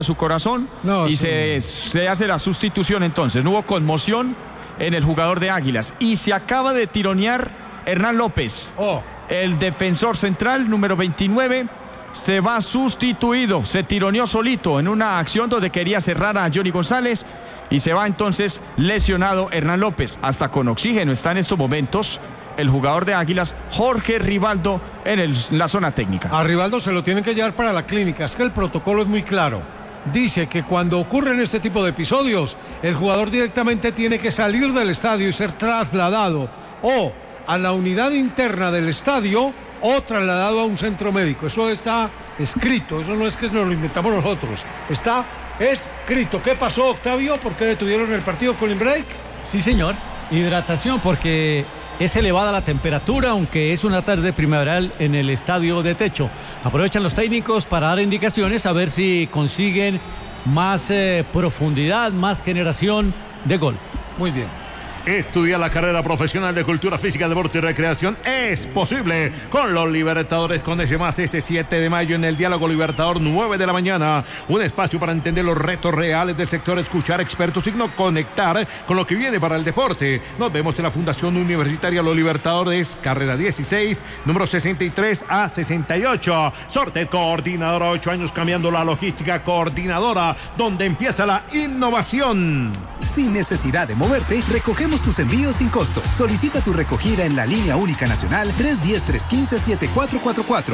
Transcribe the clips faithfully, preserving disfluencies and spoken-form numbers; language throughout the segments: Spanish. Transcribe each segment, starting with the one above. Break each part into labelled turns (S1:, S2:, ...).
S1: su corazón no, y sí. se, se hace la sustitución. Entonces no hubo conmoción en el jugador de Águilas y se acaba de tironear Hernán López, oh. el defensor central número veintinueve. Se va sustituido, se tironeó solito en una acción donde quería cerrar a Johnny González y se va entonces lesionado Hernán López. Hasta con oxígeno está en estos momentos el jugador de Águilas, Jorge Rivaldo, en el, la zona técnica.
S2: A Rivaldo se lo tienen que llevar para la clínica, es que el protocolo es muy claro. Dice que cuando ocurren este tipo de episodios, el jugador directamente tiene que salir del estadio y ser trasladado o a la unidad interna del estadio o trasladado a un centro médico. Eso está escrito, eso no es que nos lo inventamos nosotros, está escrito. ¿Qué pasó, Octavio? ¿Por qué detuvieron el partido con el break?
S3: Sí, señor, hidratación, porque es elevada la temperatura, aunque es una tarde primaveral en el estadio de techo. Aprovechan los técnicos para dar indicaciones a ver si consiguen más eh, profundidad, más generación de gol.
S2: Muy bien.
S4: Estudiar la carrera profesional de Cultura Física, Deporte y Recreación es posible con los Libertadores. Conoce más este siete de mayo en el Diálogo Libertador, nueve de la mañana. Un espacio para entender los retos reales del sector, escuchar expertos y no conectar con lo que viene para el deporte. Nos vemos en la Fundación Universitaria Los Libertadores, carrera dieciséis, número sesenta y tres a sesenta y ocho. Sorte coordinadora, ocho años cambiando la logística, coordinadora, donde empieza la innovación.
S5: Sin necesidad de moverte, recogemos tus envíos sin costo. Solicita tu recogida en la línea única nacional tres uno cero, tres uno cinco, siete cuatro cuatro cuatro.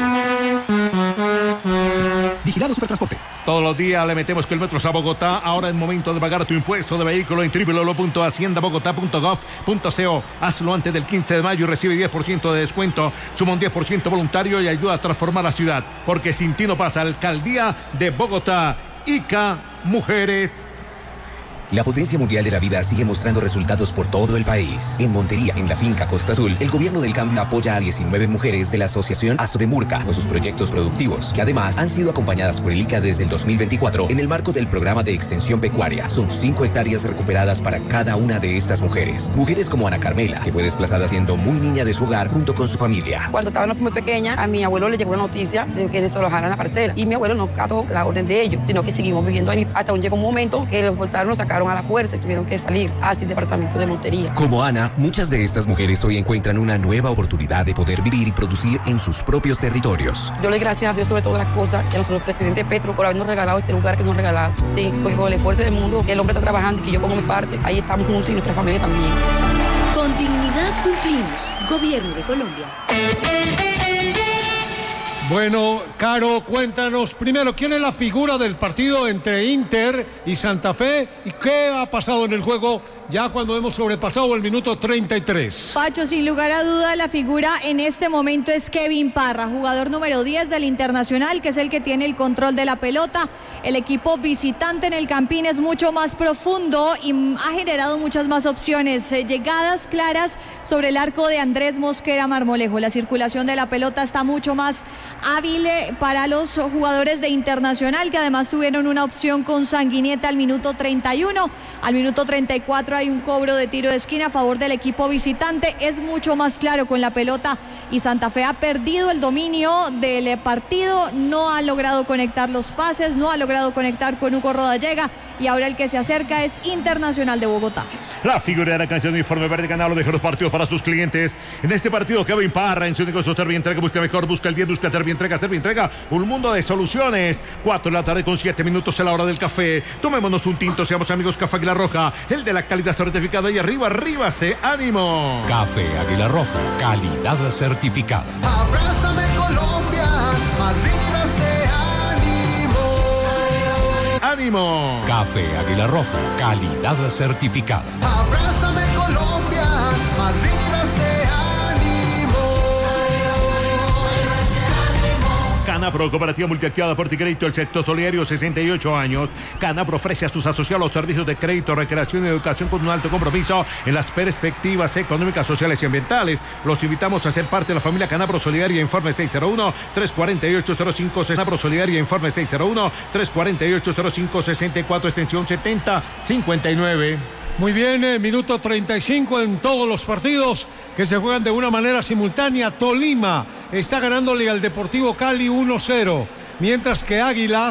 S5: Vigilado Supertransporte.
S4: Todos los días le metemos kilómetros a Bogotá. Ahora es momento de pagar tu impuesto de vehículo en doble u doble u doble u punto hacienda bogotá punto gov punto co. Hazlo antes del quince de mayo y recibe diez por ciento de descuento. Suma un diez por ciento voluntario y ayuda a transformar la ciudad. Porque sin ti no pasa. Alcaldía de Bogotá. I C A Mujeres.
S5: La potencia mundial de la vida sigue mostrando resultados por todo el país. En Montería, en la finca Costa Azul, el gobierno del cambio apoya a diecinueve mujeres de la asociación Asodemurca con sus proyectos productivos, que además han sido acompañadas por el I C A desde el dos mil veinticuatro en el marco del programa de extensión pecuaria. Son cinco hectáreas recuperadas para cada una de estas mujeres. Mujeres como Ana Carmela, que fue desplazada siendo muy niña de su hogar junto con su familia.
S6: Cuando estaba muy pequeña, a mi abuelo le llegó una noticia de que desalojaran la parcela y mi abuelo no cató la orden de ellos, sino que seguimos viviendo ahí hasta un llegó un momento que los forzaron, nos sacaron a la fuerza y tuvieron que salir hacia el departamento de Montería.
S5: Como Ana, muchas de estas mujeres hoy encuentran una nueva oportunidad de poder vivir y producir en sus propios territorios.
S6: Yo le doy gracias a Dios sobre todas las cosas y a nuestro presidente Petro por habernos regalado este lugar que nos ha regalado. Sí, porque con el esfuerzo del mundo, que el hombre está trabajando y que yo pongo mi parte, ahí estamos juntos y nuestra familia también.
S7: Con dignidad cumplimos. Gobierno de Colombia.
S2: Bueno, Caro, cuéntanos primero, ¿quién es la figura del partido entre Inter y Santa Fe? ¿Y qué ha pasado en el juego ya cuando hemos sobrepasado el minuto treinta y tres?
S8: Pacho, sin lugar a duda, la figura en este momento es Kevin Parra, jugador número diez del Internacional, que es el que tiene el control de la pelota. El equipo visitante en el Campín es mucho más profundo y ha generado muchas más opciones, eh, llegadas claras sobre el arco de Andrés Mosquera Marmolejo. La circulación de la pelota está mucho más hábil eh, para los jugadores de Internacional, que además tuvieron una opción con Sanguineta al minuto treinta y uno. Al minuto treinta y cuatro hay un cobro de tiro de esquina a favor del equipo visitante. Es mucho más claro con la pelota y Santa Fe ha perdido el dominio del partido, no ha logrado conectar los pases, no ha logrado conectar con Hugo Rodallega y ahora el que se acerca es Internacional de Bogotá.
S4: La figura de la canción de Uniforme Verde Canal deja los partidos para sus clientes. En este partido Kevin Parra en su negocio Servientrega busca mejor, busca el diez, busca Servientrega, Servientrega, un mundo de soluciones. cuatro de la tarde con siete minutos a la hora del café. Tomémonos un tinto, seamos amigos. Café Águila Roja, el de la calidad certificada y arriba, arriba se ánimo.
S9: Café Águila Roja, calidad certificada.
S10: Abrázame Colombia, arriba se ánimo.
S4: Ánimo.
S9: Café Águila Roja, calidad certificada.
S10: Abrázame Colombia, arriba se ánimo.
S4: Canapro, Cooperativa Multiactiva de Aporte y Crédito, el sector solidario, sesenta y ocho años. Canapro ofrece a sus asociados servicios de crédito, recreación y educación con un alto compromiso en las perspectivas económicas, sociales y ambientales. Los invitamos a ser parte de la familia Canapro Solidaria. Informe seis cero uno, tres cuatro ocho, cero cinco seis. Canapro Solidaria, informe seis cero uno, tres cuatro ocho, cero cinco seis cuatro, extensión setenta cincuenta y nueve.
S2: Muy bien, eh, minuto treinta y cinco en todos los partidos que se juegan de una manera simultánea. Tolima está ganándole al Deportivo Cali uno cero, mientras que Águilas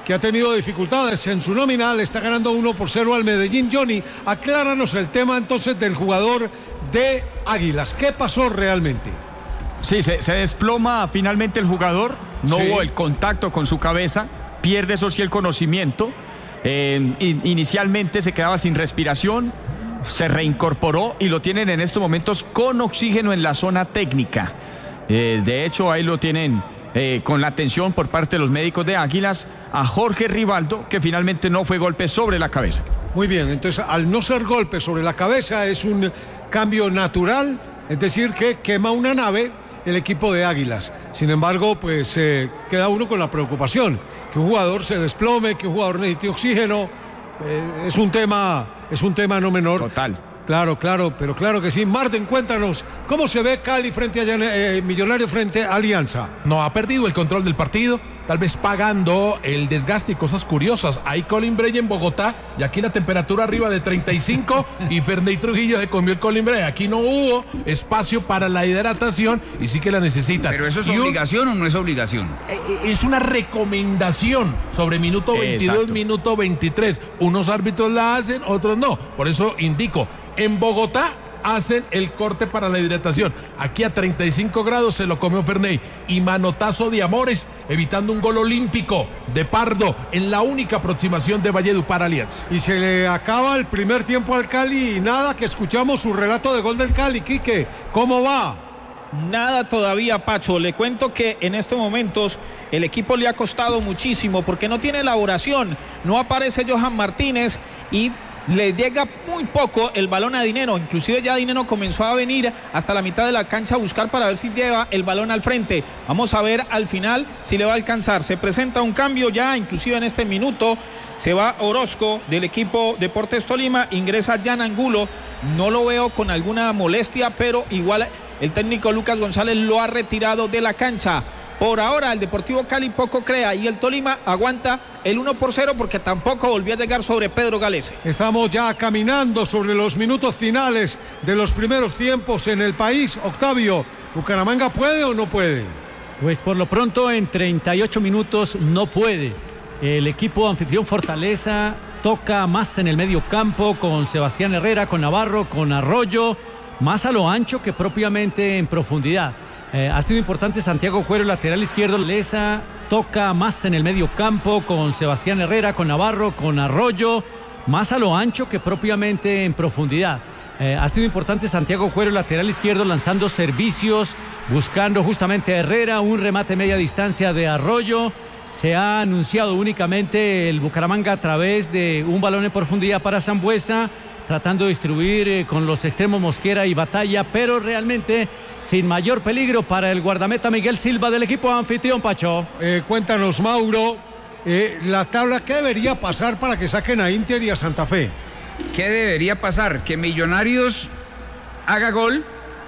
S2: que ha tenido dificultades en su nómina, le está ganando uno por cero al Medellín. Johnny, acláranos el tema entonces del jugador de Águilas. ¿Qué pasó realmente?
S1: Sí, se, se desploma finalmente el jugador, no
S2: Sí.
S1: hubo el contacto con su cabeza, pierde eso sí el conocimiento, eh, in- inicialmente se quedaba sin respiración, se reincorporó y lo tienen en estos momentos con oxígeno en la zona técnica. Eh, de hecho, ahí lo tienen eh, con la atención por parte de los médicos de Águilas a Jorge Rivaldo, que finalmente no fue golpe sobre la cabeza.
S2: Muy bien, entonces al no ser golpe sobre la cabeza es un cambio natural, es decir, que quema una nave el equipo de Águilas. Sin embargo, pues eh, queda uno con la preocupación, que un jugador se desplome, que un jugador necesite oxígeno, eh, es un tema, es un tema no menor.
S1: Total.
S2: Claro, claro, pero claro que sí. Martín, cuéntanos, ¿cómo se ve Cali frente a eh, Millonario frente a Alianza?
S11: No, ha perdido el control del partido, tal vez pagando el desgaste y cosas curiosas. Hay Colin Bray en Bogotá y aquí la temperatura arriba de treinta y cinco y Ferney Trujillo se comió el Colin Bray. Aquí no hubo espacio para la hidratación y sí que la necesitan.
S12: ¿Pero eso es
S11: Y un-
S12: obligación o no es obligación?
S11: Eh, eh, Es una recomendación sobre minuto veintidós,
S12: Exacto.
S11: minuto veintitrés. Unos árbitros la hacen, otros no. Por eso indico, en Bogotá hacen el corte para la hidratación. Aquí a treinta y cinco grados se lo comió Ferney. Y manotazo de Amores, evitando un gol olímpico de Pardo en la única aproximación de Valledupar Alianza.
S2: Y se le acaba el primer tiempo al Cali y nada, que escuchamos su relato de gol del Cali. Quique, ¿cómo va?
S13: Nada todavía, Pacho. Le cuento que en estos momentos el equipo le ha costado muchísimo porque no tiene elaboración. No aparece Johan Martínez y le llega muy poco el balón a Dinero. Inclusive ya Dinero comenzó a venir hasta la mitad de la cancha a buscar para ver si lleva el balón al frente. Vamos a ver al final si le va a alcanzar. Se presenta un cambio ya, inclusive en este minuto. Se va Orozco del equipo Deportes Tolima, ingresa Jan Angulo. No lo veo con alguna molestia, pero igual el técnico Lucas González lo ha retirado de la cancha. Por ahora el Deportivo Cali poco crea y el Tolima aguanta el uno por cero porque tampoco volvió a llegar sobre Pedro Galese.
S2: Estamos ya caminando sobre los minutos finales de los primeros tiempos en el país. Octavio, ¿Bucaramanga puede o no puede?
S3: Pues por lo pronto en treinta y ocho minutos no puede. El equipo anfitrión Fortaleza toca más en el medio campo con Sebastián Herrera, con Navarro, con Arroyo, más a lo ancho que propiamente en profundidad. Eh, ha sido importante Santiago Cuero, lateral izquierdo. Leza toca más en el medio campo con Sebastián Herrera, con Navarro, con Arroyo, más a lo ancho que propiamente en profundidad. Eh, ha sido importante Santiago Cuero, lateral izquierdo, lanzando servicios, buscando justamente a Herrera, un remate media distancia de Arroyo. Se ha anunciado únicamente el Bucaramanga a través de un balón en profundidad para Sambuesa, tratando de distribuir eh, con los extremos Mosquera y Batalla, pero realmente sin mayor peligro para el guardameta Miguel Silva del equipo anfitrión, Pacho.
S2: Eh, cuéntanos, Mauro, eh, la tabla, ¿qué debería pasar para que saquen a Inter y a Santa Fe?
S12: ¿Qué debería pasar? Que Millonarios haga gol.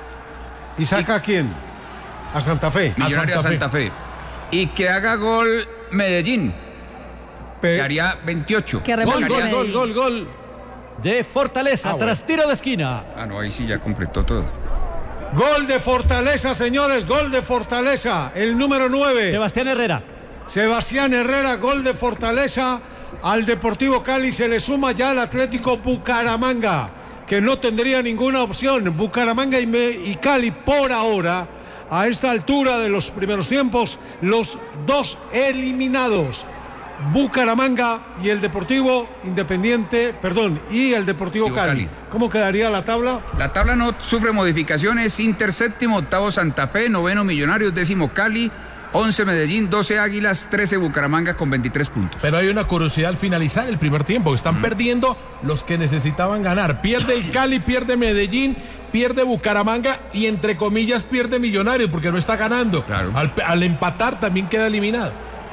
S2: ¿Y saca a quién? A Santa Fe.
S12: Millonarios a Santa Fe. Y que haga gol Medellín.
S2: Pe-
S12: que haría veintiocho.
S8: Que
S3: Gol,
S8: remonte
S3: gol,
S8: Medellín.
S3: gol, gol, gol de Fortaleza,
S12: Ah, bueno.
S3: tras tiro de esquina.
S12: Ah, no, ahí sí ya completó todo.
S2: Gol de Fortaleza, señores, gol de Fortaleza, el número nueve.
S3: Sebastián Herrera.
S2: Sebastián Herrera, gol de Fortaleza. Al Deportivo Cali se le suma ya el Atlético Bucaramanga, que no tendría ninguna opción. Bucaramanga y, Me- y Cali por ahora, a esta altura de los primeros tiempos, los dos eliminados. Bucaramanga y el Deportivo Independiente, perdón, y el Deportivo
S12: Deportivo
S2: Cali.
S12: Cali.
S2: ¿Cómo quedaría la tabla?
S12: La tabla no sufre modificaciones. Inter séptimo, octavo Santa Fe, noveno Millonarios, décimo Cali, once Medellín, doce Águilas, trece Bucaramanga con veintitrés puntos.
S11: Pero hay una curiosidad al finalizar el primer tiempo. Están perdiendo los que necesitaban ganar. Pierde el Cali, pierde Medellín, pierde Bucaramanga y entre comillas pierde Millonarios porque no está ganando. Al, al empatar también queda eliminado.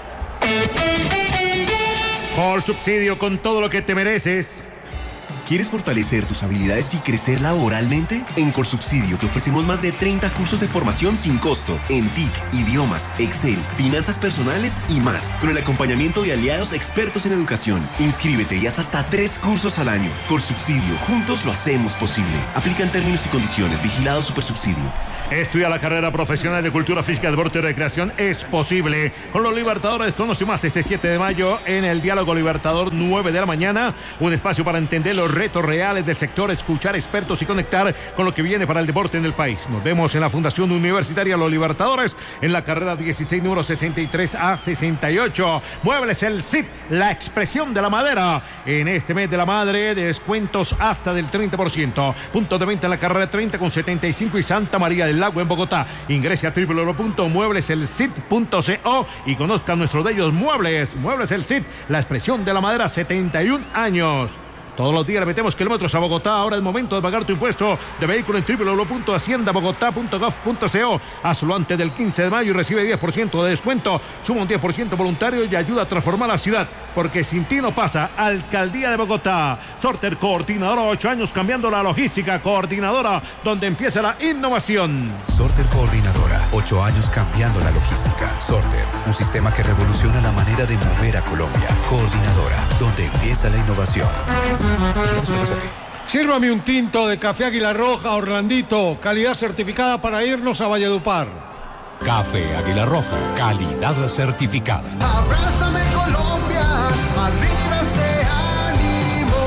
S4: Por subsidio con todo lo que te mereces.
S14: ¿Quieres fortalecer tus habilidades y crecer laboralmente? En Corsubsidio te ofrecemos más de treinta cursos de formación sin costo en T I C, idiomas, Excel, finanzas personales y más, con el acompañamiento de aliados expertos en educación. Inscríbete y haz hasta tres cursos al año. Corsubsidio, juntos lo hacemos posible. Aplican términos y condiciones. Vigilado Supersubsidio.
S4: Estudia la carrera profesional de Cultura Física, Deporte y Recreación. Es posible. Con los Libertadores, conoce más este siete de mayo en el Diálogo Libertador, nueve de la mañana. Un espacio para entender los retos reales del sector, escuchar expertos y conectar con lo que viene para el deporte en el país. Nos vemos en la Fundación Universitaria Los Libertadores, en la carrera dieciséis, número sesenta y tres a sesenta y ocho. Muebles El Cid, la expresión de la madera. En este mes de la madre, descuentos hasta del treinta por ciento. Punto de venta en la carrera treinta con setenta y cinco y Santa María del Lago en Bogotá. Ingrese a doble u doble u doble u punto muebles el cid punto co y conozca nuestros bellos muebles. Muebles El Cid, la expresión de la madera, setenta y un años. Todos los días le metemos kilómetros a Bogotá. Ahora es momento de pagar tu impuesto de vehículo en doble u doble u doble u punto hacienda bogotá punto gov punto co. Hazlo antes del quince de mayo y recibe diez por ciento de descuento. Suma un diez por ciento voluntario y ayuda a transformar la ciudad. Porque sin ti no pasa. Alcaldía de Bogotá. Sorter, coordinadora, ocho años cambiando la logística. Coordinadora, donde empieza la innovación.
S9: Sorter Coordinadora, ocho años cambiando la logística. Sorter, un sistema que revoluciona la manera de mover a Colombia. Coordinadora, donde empieza la innovación.
S2: Sírvame un tinto de café Águila Roja, Orlandito, calidad certificada para irnos a Valledupar.
S9: Café Águila Roja, calidad certificada.
S10: Abrázame Colombia, arriba ese ánimo.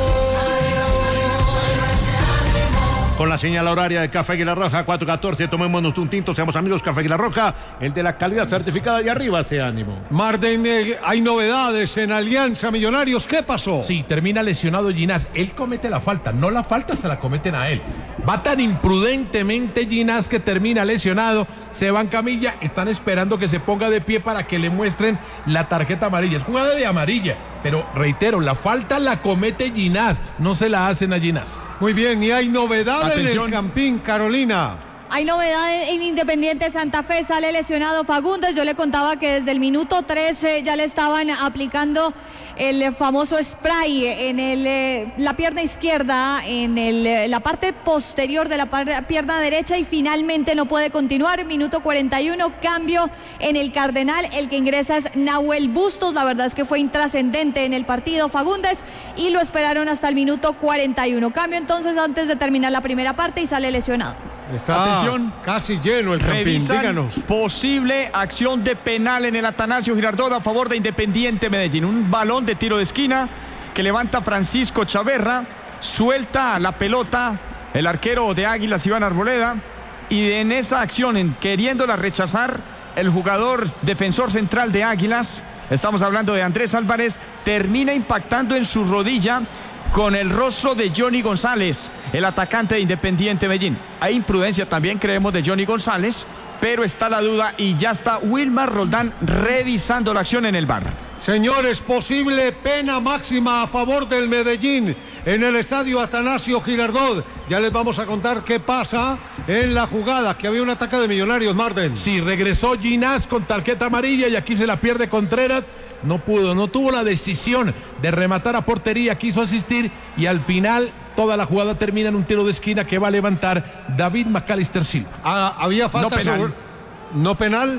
S4: Con la señal horaria de Café Águila Roja, cuatro catorce, tomémonos un tinto, seamos amigos. Café Águila Roja, el de la calidad certificada, y arriba ese ánimo.
S2: Marden, eh, hay novedades en Alianza Millonarios. ¿Qué pasó?
S11: Sí, termina lesionado Ginás. Él comete la falta, no la falta se la cometen a él. Va tan imprudentemente Ginás que termina lesionado, se va en camilla, están esperando que se ponga de pie para que le muestren la tarjeta amarilla. Es jugada de amarilla, pero reitero, la falta la comete Ginás, no se la hacen a Ginás.
S2: Muy bien, y hay novedad
S1: Atención.
S2: en el Campín, Carolina.
S8: Hay novedades en Independiente Santa Fe, sale lesionado Fagundes. Yo le contaba que desde el minuto trece ya le estaban aplicando el famoso spray en el, eh, la pierna izquierda, en el, la parte posterior de la par- pierna derecha, y finalmente no puede continuar. Minuto cuarenta y uno, cambio en el Cardenal. El que ingresa es Nahuel Bustos. La verdad es que fue intrascendente en el partido Fagundes y lo esperaron hasta el minuto cuarenta y uno. Cambio entonces antes de terminar la primera parte y sale lesionado.
S2: Está
S1: Atención.
S2: casi lleno el Campín,
S1: Revisan
S2: díganos.
S1: posible acción de penal en el Atanasio Girardot a favor de Independiente Medellín. Un balón de tiro de esquina que levanta Francisco Chaverra, suelta la pelota el arquero de Águilas, Iván Arboleda, y en esa acción, en queriéndola rechazar, el jugador defensor central de Águilas, estamos hablando de Andrés Álvarez, termina impactando en su rodilla con el rostro de Johnny González, el atacante de Independiente Medellín. Hay imprudencia también, creemos, de Johnny González, pero está la duda y ya está Wilmar Roldán revisando la acción en el V A R.
S2: Señores, posible pena máxima a favor del Medellín en el estadio Atanasio Girardot. Ya les vamos a contar qué pasa en la jugada, que había un ataque de Millonarios, Marden.
S11: Sí, regresó Ginás con tarjeta amarilla y aquí se la pierde Contreras. No pudo, no tuvo la decisión de rematar a portería, quiso asistir y al final toda la jugada termina en un tiro de esquina que va a levantar David McAllister Silva.
S2: Ah, había falta
S1: No penal.
S2: sobre... ¿No penal?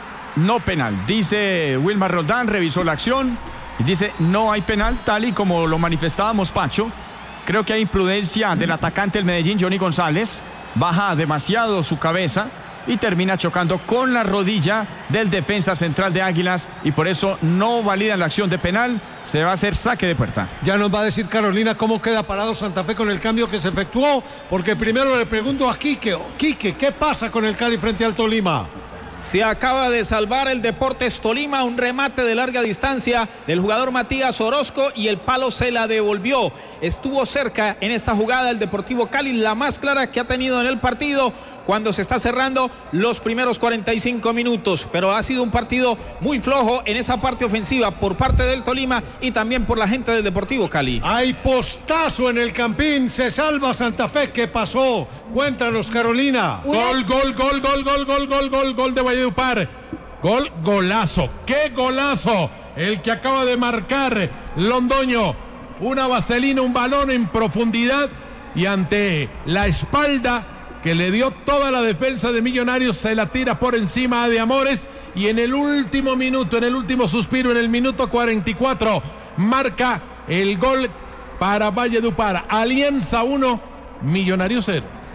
S1: No penal, dice Wilmar Roldán, revisó la acción y dice no hay penal, tal y como lo manifestábamos, Pacho. Creo que hay imprudencia del atacante del Medellín, Johnny González, baja demasiado su cabeza y termina chocando con la rodilla del defensa central de Águilas, y por eso no validan la acción de penal. Se va a hacer saque de puerta.
S2: Ya nos va a decir Carolina cómo queda parado Santa Fe con el cambio que se efectuó, porque primero le pregunto a Quique. Quique, ¿qué pasa con el Cali frente al Tolima?
S13: Se acaba de salvar el Deportes Tolima, un remate de larga distancia del jugador Matías Orozco y el palo se la devolvió. Estuvo cerca en esta jugada el Deportivo Cali, la más clara que ha tenido en el partido cuando se está cerrando los primeros cuarenta y cinco minutos, pero ha sido un partido muy flojo en esa parte ofensiva por parte del Tolima y también por la gente del Deportivo Cali.
S2: Hay postazo en el Campín, se salva Santa Fe. ¿Qué pasó? Cuéntanos, Carolina.
S11: Gol, gol, gol, gol, gol, gol, gol, gol, gol de Valledupar. Gol, golazo. ¡Qué golazo! El que acaba de marcar Londoño. Una vaselina, un balón en profundidad y ante la espalda que le dio toda la defensa de Millonarios, se la tira por encima de Amores y en el último minuto, en el último suspiro, en el minuto cuarenta y cuatro, marca el gol para Valledupar. Alianza uno, Millonarios cero.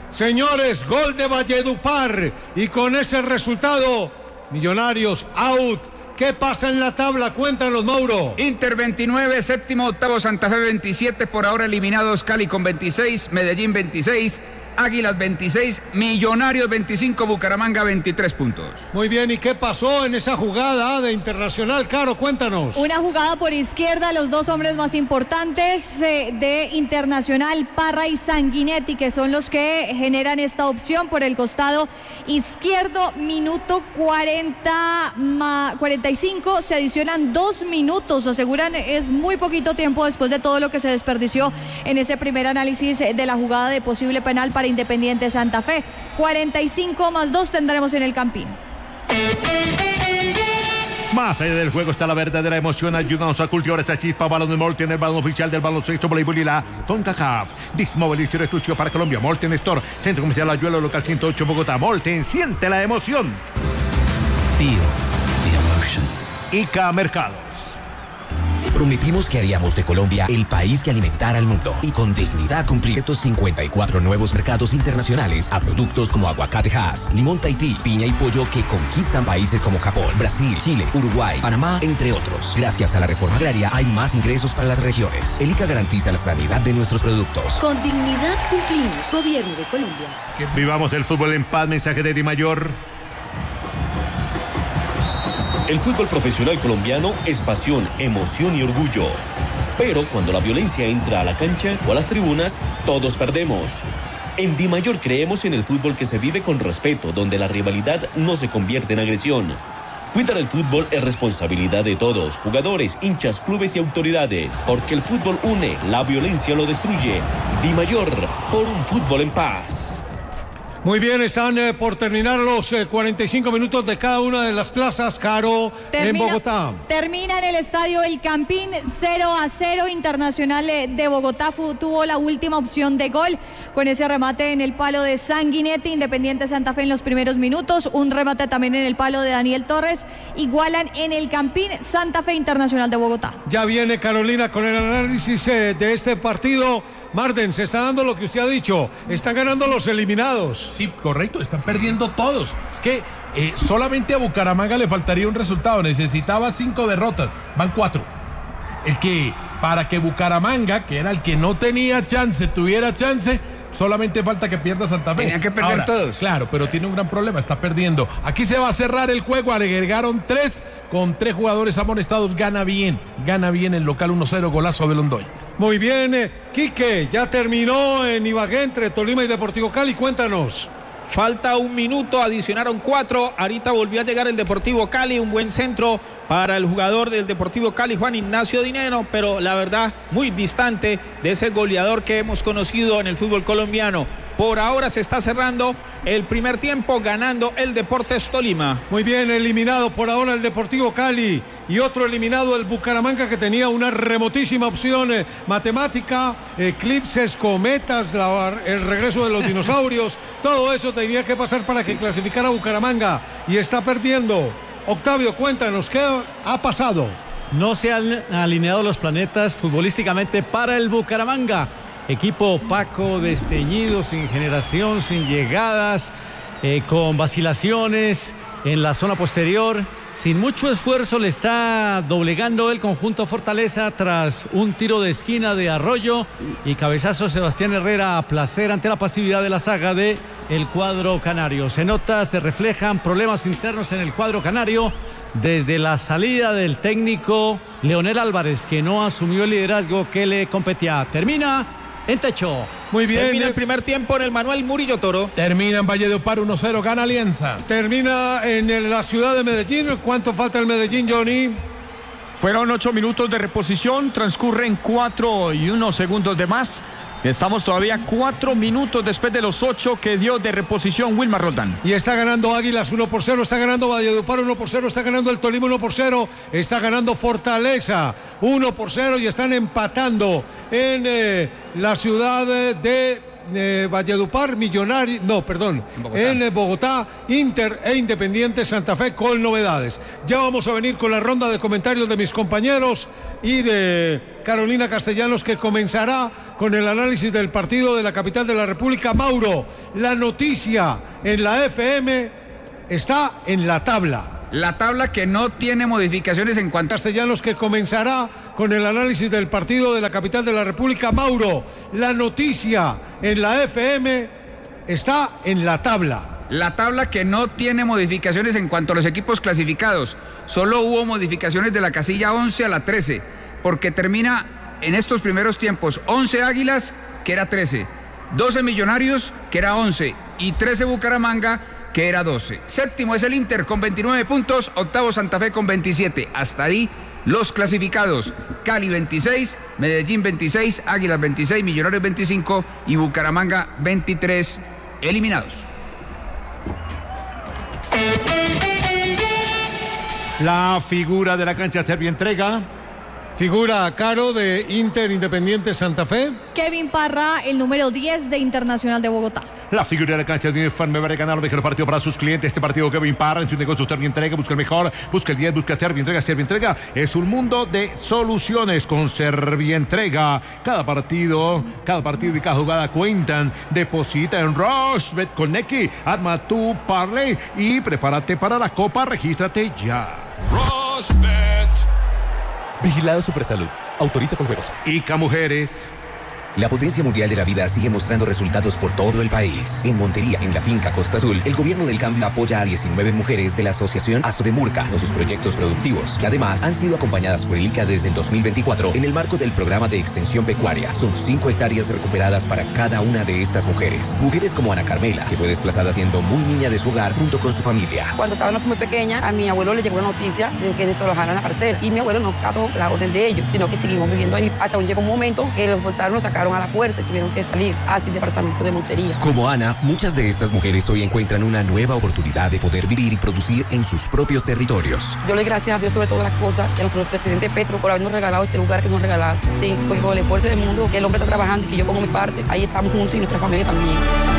S2: Señores, gol de Valledupar y con ese resultado, Millonarios out. ¿Qué pasa en la tabla? Cuéntanos, Mauro.
S12: Inter veintinueve, séptimo, octavo Santa Fe veintisiete, por ahora eliminados Cali con veintiséis, Medellín veintiséis, Águilas veintiséis, Millonarios veinticinco, Bucaramanga veintitrés puntos.
S2: Muy bien, ¿y qué pasó en esa jugada de Internacional? Caro, cuéntanos.
S8: Una jugada por izquierda, los dos hombres más importantes eh, de Internacional, Parra y Sanguinetti, que son los que generan esta opción por el costado izquierdo. Minuto cuarenta, cuarenta y cinco, se adicionan dos minutos, aseguran es muy poquito tiempo después de todo lo que se desperdició en ese primer análisis de la jugada de posible penal para Independiente Santa Fe. cuarenta y cinco más dos tendremos en el Campín.
S4: Más allá del juego está la verdadera emoción. Ayúdanos a cultivar esta chispa. Balón de Molten, el balón oficial del baloncesto, voleibol y la CONCACAF. Dismóvil, historia exclusiva para Colombia. Molten Store, Centro Comercial Ayuelo, local ciento ocho, Bogotá. Molten, siente la emoción.
S9: Feel the emotion.
S4: Ica Mercados.
S5: Prometimos que haríamos de Colombia el país que alimentara al mundo y con dignidad cumplir estos cincuenta y cuatro nuevos mercados internacionales a productos como aguacate Hass, limón Tahití, piña y pollo que conquistan países como Japón, Brasil, Chile, Uruguay, Panamá, entre otros. Gracias a la reforma agraria hay más ingresos para las regiones. El ICA garantiza la sanidad de nuestros productos.
S7: Con dignidad cumplimos. Gobierno de Colombia.
S4: Vivamos el fútbol en paz. Mensaje de Di Mayor.
S15: El fútbol profesional colombiano es pasión, emoción y orgullo. Pero cuando la violencia entra a la cancha o a las tribunas, todos perdemos. En Di Mayor creemos en el fútbol que se vive con respeto, donde la rivalidad no se convierte en agresión. Cuidar el fútbol es responsabilidad de todos, jugadores, hinchas, clubes y autoridades. Porque el fútbol une, la violencia lo destruye. Di Mayor, por un fútbol en paz.
S2: Muy bien, están eh, por terminar los eh, cuarenta y cinco minutos de cada una de las plazas, Caro,
S8: termina,
S2: en Bogotá.
S8: Termina en el estadio El Campín, cero a cero. Internacional de Bogotá fu, tuvo la última opción de gol con ese remate en el palo de Sanguinetti. Independiente Santa Fe en los primeros minutos, un remate también en el palo de Daniel Torres. Igualan en el Campín Santa Fe, Internacional de Bogotá.
S2: Ya viene Carolina con el análisis eh, de este partido. Marden, se está dando lo que usted ha dicho, están ganando los eliminados.
S11: Sí, correcto, están perdiendo todos. Es que eh, solamente a Bucaramanga le faltaría un resultado, necesitaba cinco derrotas, van cuatro. El que, para que Bucaramanga, que era el que no tenía chance, tuviera chance, solamente falta que pierda Santa Fe.
S12: Tenían que perder
S11: Ahora,
S12: todos.
S11: Claro, pero tiene un gran problema, está perdiendo. Aquí se va a cerrar el juego, agregaron tres, con tres jugadores amonestados, gana bien, gana bien el local uno cero, golazo de Londoy.
S2: Muy bien, eh, Quique, ya terminó en Ibagué entre Tolima y Deportivo Cali, cuéntanos.
S13: Falta un minuto, adicionaron cuatro. Ahorita volvió a llegar el Deportivo Cali, un buen centro para el jugador del Deportivo Cali, Juan Ignacio Dinero, pero la verdad muy distante de ese goleador que hemos conocido en el fútbol colombiano. Por ahora se está cerrando el primer tiempo, ganando el Deportes Tolima.
S2: Muy bien, eliminado por ahora el Deportivo Cali y otro eliminado el Bucaramanga, que tenía una remotísima opción eh, matemática, eclipses, cometas, la, el regreso de los dinosaurios, todo eso tenía que pasar para que clasificara Bucaramanga y está perdiendo. Octavio, cuéntanos, ¿qué ha pasado?
S3: No se han alineado los planetas futbolísticamente para el Bucaramanga. Equipo opaco, desteñido, sin generación, sin llegadas, eh, con vacilaciones en la zona posterior. Sin mucho esfuerzo le está doblegando el conjunto Fortaleza tras un tiro de esquina de Arroyo y cabezazo Sebastián Herrera a placer ante la pasividad de la saga de el cuadro canario. Se nota, se reflejan problemas internos en el cuadro canario desde la salida del técnico Leonel Álvarez, que no asumió el liderazgo que le competía. Termina en techo.
S2: Muy bien.
S13: Termina el primer tiempo en el Manuel Murillo Toro.
S11: Termina en Valledupar uno cero, gana Alianza.
S2: Termina en la ciudad de Medellín. ¿Cuánto falta el Medellín, Johnny?
S1: Fueron ocho minutos de reposición, transcurren cuatro y unos segundos de más. Estamos todavía cuatro minutos después de los ocho que dio de reposición Wilmar Roldán.
S2: Y está ganando Águilas uno por cero, está ganando Valledupar uno por cero, está ganando el Tolima uno por cero, está ganando Fortaleza uno por cero y están empatando en eh, la ciudad de eh, Valledupar, Millonarios, no, perdón, en Bogotá. en Bogotá, Inter e Independiente Santa Fe con novedades. Ya vamos a venir con la ronda de comentarios de mis compañeros y de Carolina Castellanos, que comenzará con el análisis del partido de la capital de la República. Mauro, la noticia en la F M está en la tabla.
S12: La tabla que no tiene modificaciones en cuanto...
S2: Castellanos, que comenzará con el análisis del partido de la capital de la República. Mauro, la noticia en la F M está en la tabla.
S12: La tabla que no tiene modificaciones en cuanto a los equipos clasificados. Solo hubo modificaciones de la casilla once a la trece, porque termina en estos primeros tiempos once Águilas, que era trece, doce Millonarios, que era once, y trece Bucaramanga, que era doce. Séptimo es el Inter con veintinueve puntos, octavo Santa Fe con veintisiete. Hasta ahí los clasificados: Cali veintiséis, Medellín veintiséis, Águilas veintiséis, Millonarios veinticinco y Bucaramanga veintitrés eliminados.
S4: La figura de la cancha Servientrega.
S2: Figura Caro de Inter Independiente Santa Fe.
S8: Kevin Parra, el número diez de Internacional de Bogotá.
S4: La figura de la cancha de Uniforme Verde Canal, mejor partido para sus clientes. Este partido Kevin Parra en su negocio Servientrega, busca el mejor, busca el diez, busca Servientrega. Servientrega es un mundo de soluciones con Servientrega. Cada partido, cada partido y cada jugada cuentan. Deposita en Rushbet con Neki, arma tu parlay y prepárate para la copa. Regístrate ya.
S16: Rushbet.
S5: Vigilado Supersalud. Autoriza con juegos.
S4: Ica Mujeres.
S5: La potencia mundial de la vida sigue mostrando resultados por todo el país. En Montería, en la finca Costa Azul, el gobierno del cambio apoya a diecinueve mujeres de la asociación Asodemurca con sus proyectos productivos, que además han sido acompañadas por el I C A desde el dos mil veinticuatro en el marco del programa de extensión pecuaria. Son cinco hectáreas recuperadas para cada una de estas mujeres. Mujeres como Ana Carmela, que fue desplazada siendo muy niña de su hogar junto con su familia.
S6: Cuando estaba muy pequeña, a mi abuelo le llegó la noticia de que desalojaran la parcela y mi abuelo no cató la orden de ellos, sino que seguimos viviendo ahí. Hasta llegó un momento que los forzaron, nos sacaron a la fuerza y tuvieron que salir hacia el departamento de Montería.
S5: Como Ana, muchas de estas mujeres hoy encuentran una nueva oportunidad de poder vivir y producir en sus propios territorios.
S6: Yo le doy gracias a Dios sobre todas las cosas y a nuestro presidente Petro por habernos regalado este lugar que nos regalaron. Sí, porque con el esfuerzo del mundo que el hombre está trabajando y que yo pongo mi parte, ahí estamos juntos y nuestra familia también.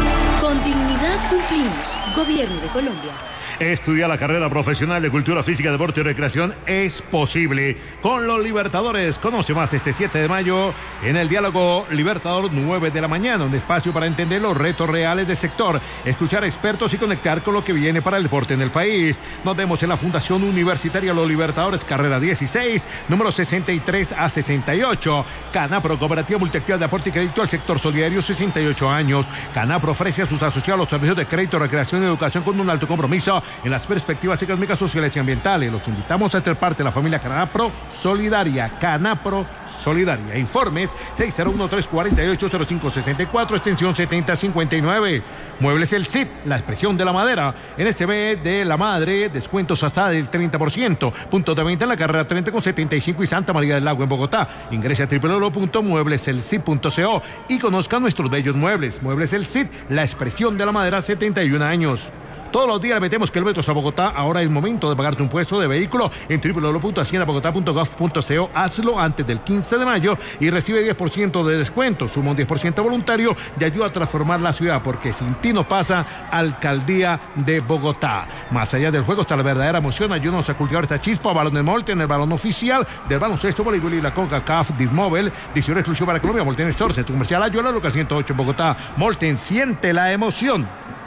S7: Con dignidad cumplimos. Gobierno de Colombia.
S4: Estudiar la carrera profesional de Cultura Física, Deporte y Recreación es posible con los Libertadores. Conoce más este siete de mayo en el Diálogo Libertador, nueve de la mañana, un espacio para entender los retos reales del sector, escuchar expertos y conectar con lo que viene para el deporte en el país. Nos vemos en la Fundación Universitaria Los Libertadores, carrera dieciséis, número sesenta y tres a sesenta y ocho. Canapro, Cooperativa Multiactividad de Aporte y Crédito al Sector Solidario, sesenta y ocho años. Canapro ofrece a sus asociados los servicios de crédito, recreación y educación con un alto compromiso en las perspectivas económicas, sociales y ambientales. Los invitamos a ser parte de la familia Canapro Solidaria. Canapro Solidaria. Informes seis cero uno, tres cuatro ocho, cero cinco seis cuatro, extensión setenta cincuenta y nueve. Muebles El Cid, la expresión de la madera. En este mes de la madre, descuentos hasta del treinta por ciento. Punto de venta en la carrera treinta con setenta y cinco y Santa María del Lago en Bogotá. Ingrese a doble u doble u doble u punto muebles el cid punto co y conozca nuestros bellos muebles. Muebles El Cid, la expresión de la madera, setenta y un años. Todos los días le metemos kilómetros a Bogotá. Ahora es momento de pagarte un puesto de vehículo en doble u doble u doble u punto hacienda bogotá punto gov punto co. Hazlo antes del quince de mayo y recibe diez por ciento de descuento. Suma un diez por ciento voluntario y ayuda a transformar la ciudad, porque sin ti no pasa Alcaldía de Bogotá. Más allá del juego está la verdadera emoción. Ayúdanos a cultivar esta chispa. Balón de Molten, el balón oficial del baloncesto, voleibol y la CONCACAF Dismobile. Edición exclusiva para Colombia. Molten Store, centro comercial Ayuela, local ciento ocho en Bogotá. Molten, siente la emoción.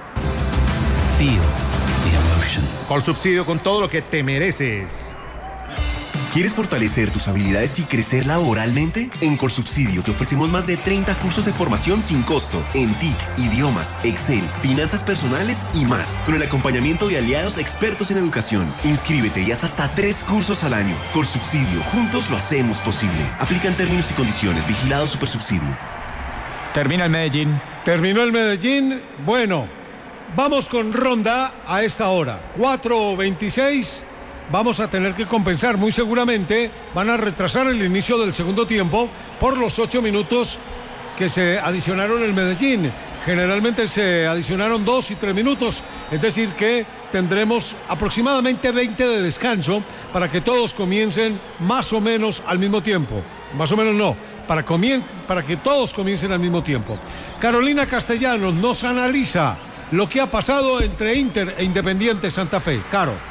S9: Feel the emotion.
S4: Con subsidio, con todo lo que te mereces.
S14: ¿Quieres fortalecer tus habilidades y crecer laboralmente? En Corsubsidio te ofrecemos más de treinta cursos de formación sin costo en T I C, idiomas, Excel, finanzas personales y más, con el acompañamiento de aliados expertos en educación. Inscríbete y haz hasta tres cursos al año. Corsubsidio, juntos lo hacemos posible. Aplican términos y condiciones. Vigilado Supersubsidio.
S1: Termina el Medellín.
S2: Terminó el Medellín. Bueno, vamos con ronda a esta hora. cuatro veintiséis. Vamos a tener que compensar, muy seguramente van a retrasar el inicio del segundo tiempo por los ocho minutos que se adicionaron en Medellín. Generalmente se adicionaron dos y tres minutos, es decir que tendremos aproximadamente veinte de descanso para que todos comiencen más o menos al mismo tiempo. más o menos no, para, comien para que todos comiencen al mismo tiempo. Carolina Castellanos nos analiza lo que ha pasado entre Inter e Independiente Santa Fe. Caro.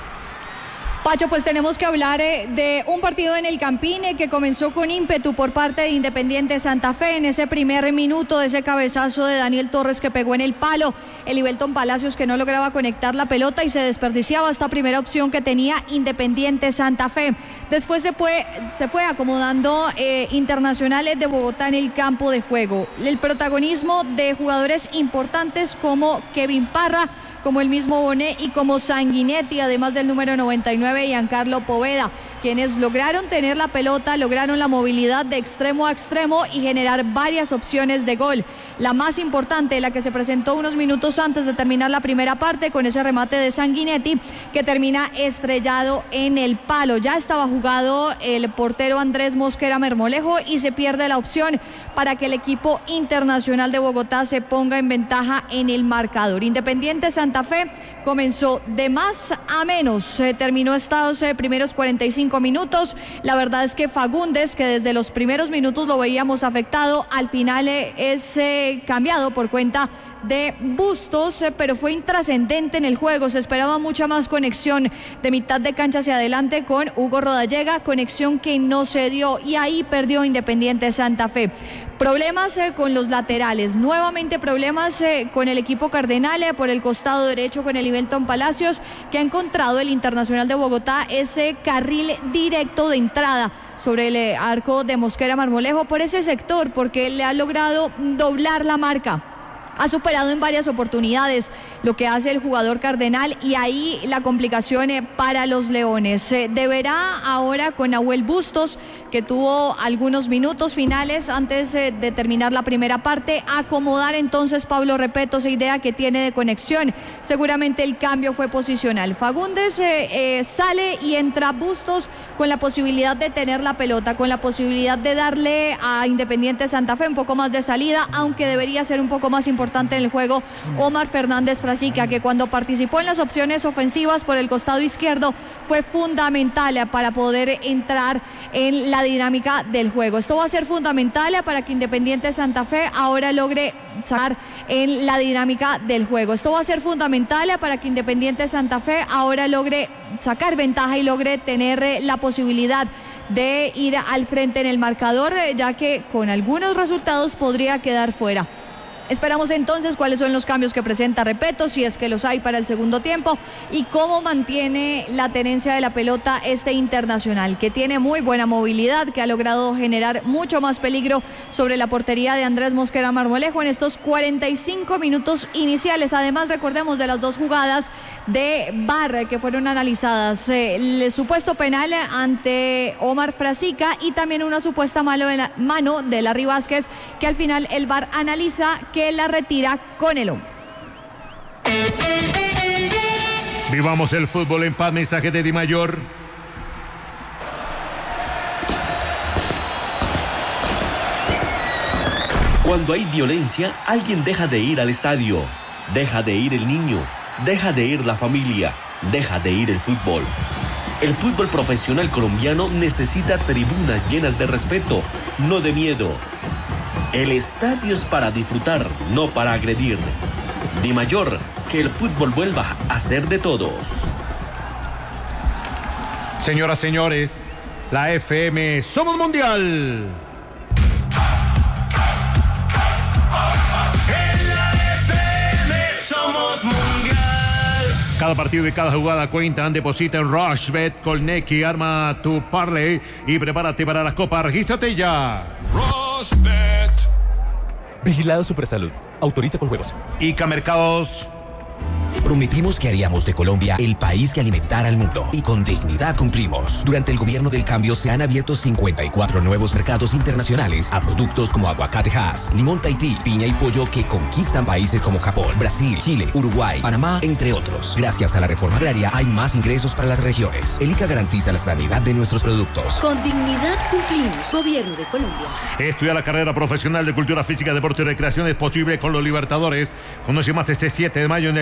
S8: Pacho, pues tenemos que hablar eh, de un partido en el Campín eh, que comenzó con ímpetu por parte de Independiente Santa Fe en ese primer minuto de ese cabezazo de Daniel Torres que pegó en el palo, el Ibelton Palacios que no lograba conectar la pelota y se desperdiciaba esta primera opción que tenía Independiente Santa Fe. Después se fue, se fue acomodando eh, Internacionales de Bogotá en el campo de juego. El protagonismo de jugadores importantes como Kevin Parra, como el mismo Bonet y como Sanguinetti, además del número noventa y nueve, Giancarlo Poveda, quienes lograron tener la pelota, lograron la movilidad de extremo a extremo y generar varias opciones de gol. La más importante, la que se presentó unos minutos antes de terminar la primera parte, con ese remate de Sanguinetti, que termina estrellado en el palo. Ya estaba jugado el portero Andrés Mosquera Marmolejo y se pierde la opción para que el equipo Internacional de Bogotá se ponga en ventaja en el marcador. Independiente Santa Fe comenzó de más a menos, se terminó estos eh, primeros cuarenta y cinco minutos. La verdad es que Fagundes, que desde los primeros minutos lo veíamos afectado, al final eh, es eh, cambiado por cuenta de Bustos, eh, pero fue intrascendente en el juego. Se esperaba mucha más conexión de mitad de cancha hacia adelante con Hugo Rodallega, conexión que no se dio y ahí perdió Independiente Santa Fe. Problemas eh, con los laterales, nuevamente problemas eh, con el equipo Cardenal eh, por el costado derecho con el Ibelton Palacios, que ha encontrado el Internacional de Bogotá ese carril directo de entrada sobre el eh, arco de Mosquera Marmolejo por ese sector, porque le ha logrado doblar la marca. Ha superado en varias oportunidades lo que hace el jugador Cardenal y ahí la complicación eh, para los Leones. Eh, deberá ahora con Nahuel Bustos, que tuvo algunos minutos finales antes eh, de terminar la primera parte, acomodar entonces Pablo Repeto esa idea que tiene de conexión. Seguramente el cambio fue posicional. Fagundes eh, eh, sale y entra Bustos con la posibilidad de tener la pelota, con la posibilidad de darle a Independiente Santa Fe un poco más de salida, aunque debería ser un poco más importante en el juego Omar Fernández Frasica, que cuando participó en las opciones ofensivas por el costado izquierdo fue fundamental para poder entrar en la dinámica del juego. Esto va a ser fundamental para que Independiente Santa Fe ahora logre sacar en la dinámica del juego. Esto va a ser fundamental para que Independiente Santa Fe ahora logre sacar ventaja y logre tener la posibilidad de ir al frente en el marcador, ya que con algunos resultados podría quedar fuera. Esperamos entonces cuáles son los cambios que presenta Repeto, si es que los hay para el segundo tiempo, y cómo mantiene la tenencia de la pelota este Internacional, que tiene muy buena movilidad, que ha logrado generar mucho más peligro sobre la portería de Andrés Mosquera Marmolejo en estos cuarenta y cinco minutos iniciales. Además, recordemos de las dos jugadas de V A R que fueron analizadas, eh, el supuesto penal ante Omar Frasica y también una supuesta mano de, la, mano de Larry Vázquez, que al final el V A R analiza que la retira con el hombro.
S4: Vivamos el fútbol en paz, mensaje de Di Mayor.
S15: Cuando hay violencia, alguien deja de ir al estadio, deja de ir el niño, deja de ir la familia, deja de ir el fútbol. El fútbol profesional colombiano necesita tribunas llenas de respeto, no de miedo. El estadio es para disfrutar, no para agredir. Di Mayor, que el fútbol vuelva a ser de todos.
S4: Señoras, señores, la F M Somos Mundial.
S10: En la F M Somos Mundial.
S4: Cada partido y cada jugada cuentan. Deposita en Rushbet, Colnequi, arma tu parlay y prepárate para la Copa. Regístrate ya.
S10: Rushbet.
S16: Vigilado Supersalud. Autoriza con juegos.
S4: Ica Mercados.
S5: Prometimos que haríamos de Colombia el país que alimentara al mundo y con dignidad cumplimos. Durante el gobierno del cambio se han abierto cincuenta y cuatro nuevos mercados internacionales a productos como aguacate Hass, limón Tahití, piña y pollo que conquistan países como Japón, Brasil, Chile, Uruguay, Panamá, entre otros. Gracias a la reforma agraria hay más ingresos para las regiones. El ICA garantiza la sanidad de nuestros productos.
S7: Con dignidad cumplimos. Gobierno de Colombia.
S4: Estudia la carrera profesional de Cultura Física, Deporte y Recreación es posible con los Libertadores. Conoce más este siete de mayo en el Diálogo Libertadores.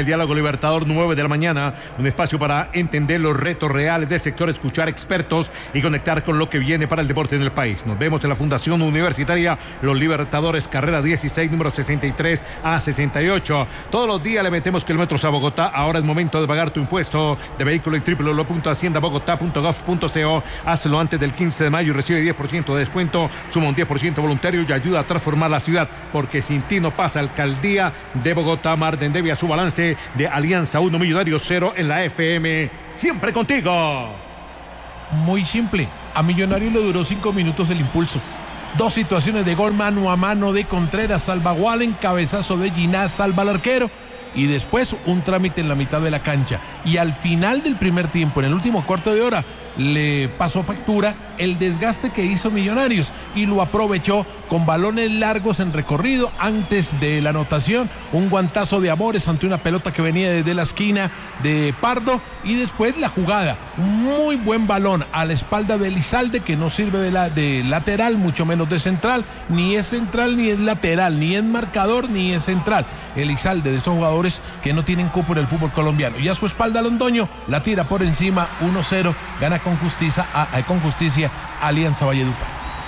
S4: Libertador, nueve de la mañana. Un espacio para entender los retos reales del sector, escuchar expertos y conectar con lo que viene para el deporte en el país. Nos vemos en la Fundación Universitaria Los Libertadores, carrera dieciséis, número sesenta y tres a sesenta y ocho. Todos los días le metemos kilómetros a Bogotá. Ahora es momento de pagar tu impuesto de vehículo en doble u doble u doble u punto hacienda bogotá punto gov punto co. Hazlo antes del quince de mayo y recibe diez por ciento de descuento. Suma un diez por ciento voluntario y ayuda a transformar la ciudad, porque sin ti no pasa. Alcaldía de Bogotá. Marden debe a su balance de Alianza uno, Millonarios cero en la F M. Siempre contigo.
S11: Muy simple. A Millonarios le duró cinco minutos el impulso. Dos situaciones de gol mano a mano de Contreras, salva Wallen, cabezazo de Ginás, salva al arquero. Y después un trámite en la mitad de la cancha. Y al final del primer tiempo, en el último cuarto de hora, le pasó factura el desgaste que hizo Millonarios y lo aprovechó con balones largos en recorrido antes de la anotación, un guantazo de Amores ante una pelota que venía desde la esquina de Pardo, y después la jugada, un muy buen balón a la espalda de Elizalde, que no sirve de, la, de lateral, mucho menos de central, ni es central ni es lateral, ni es marcador ni es central. Elizalde, de esos jugadores que no tienen cupo en el fútbol colombiano, y a su espalda Londoño la tira por encima, uno cero, gana con justicia, a, a, con justicia Alianza Valledupar.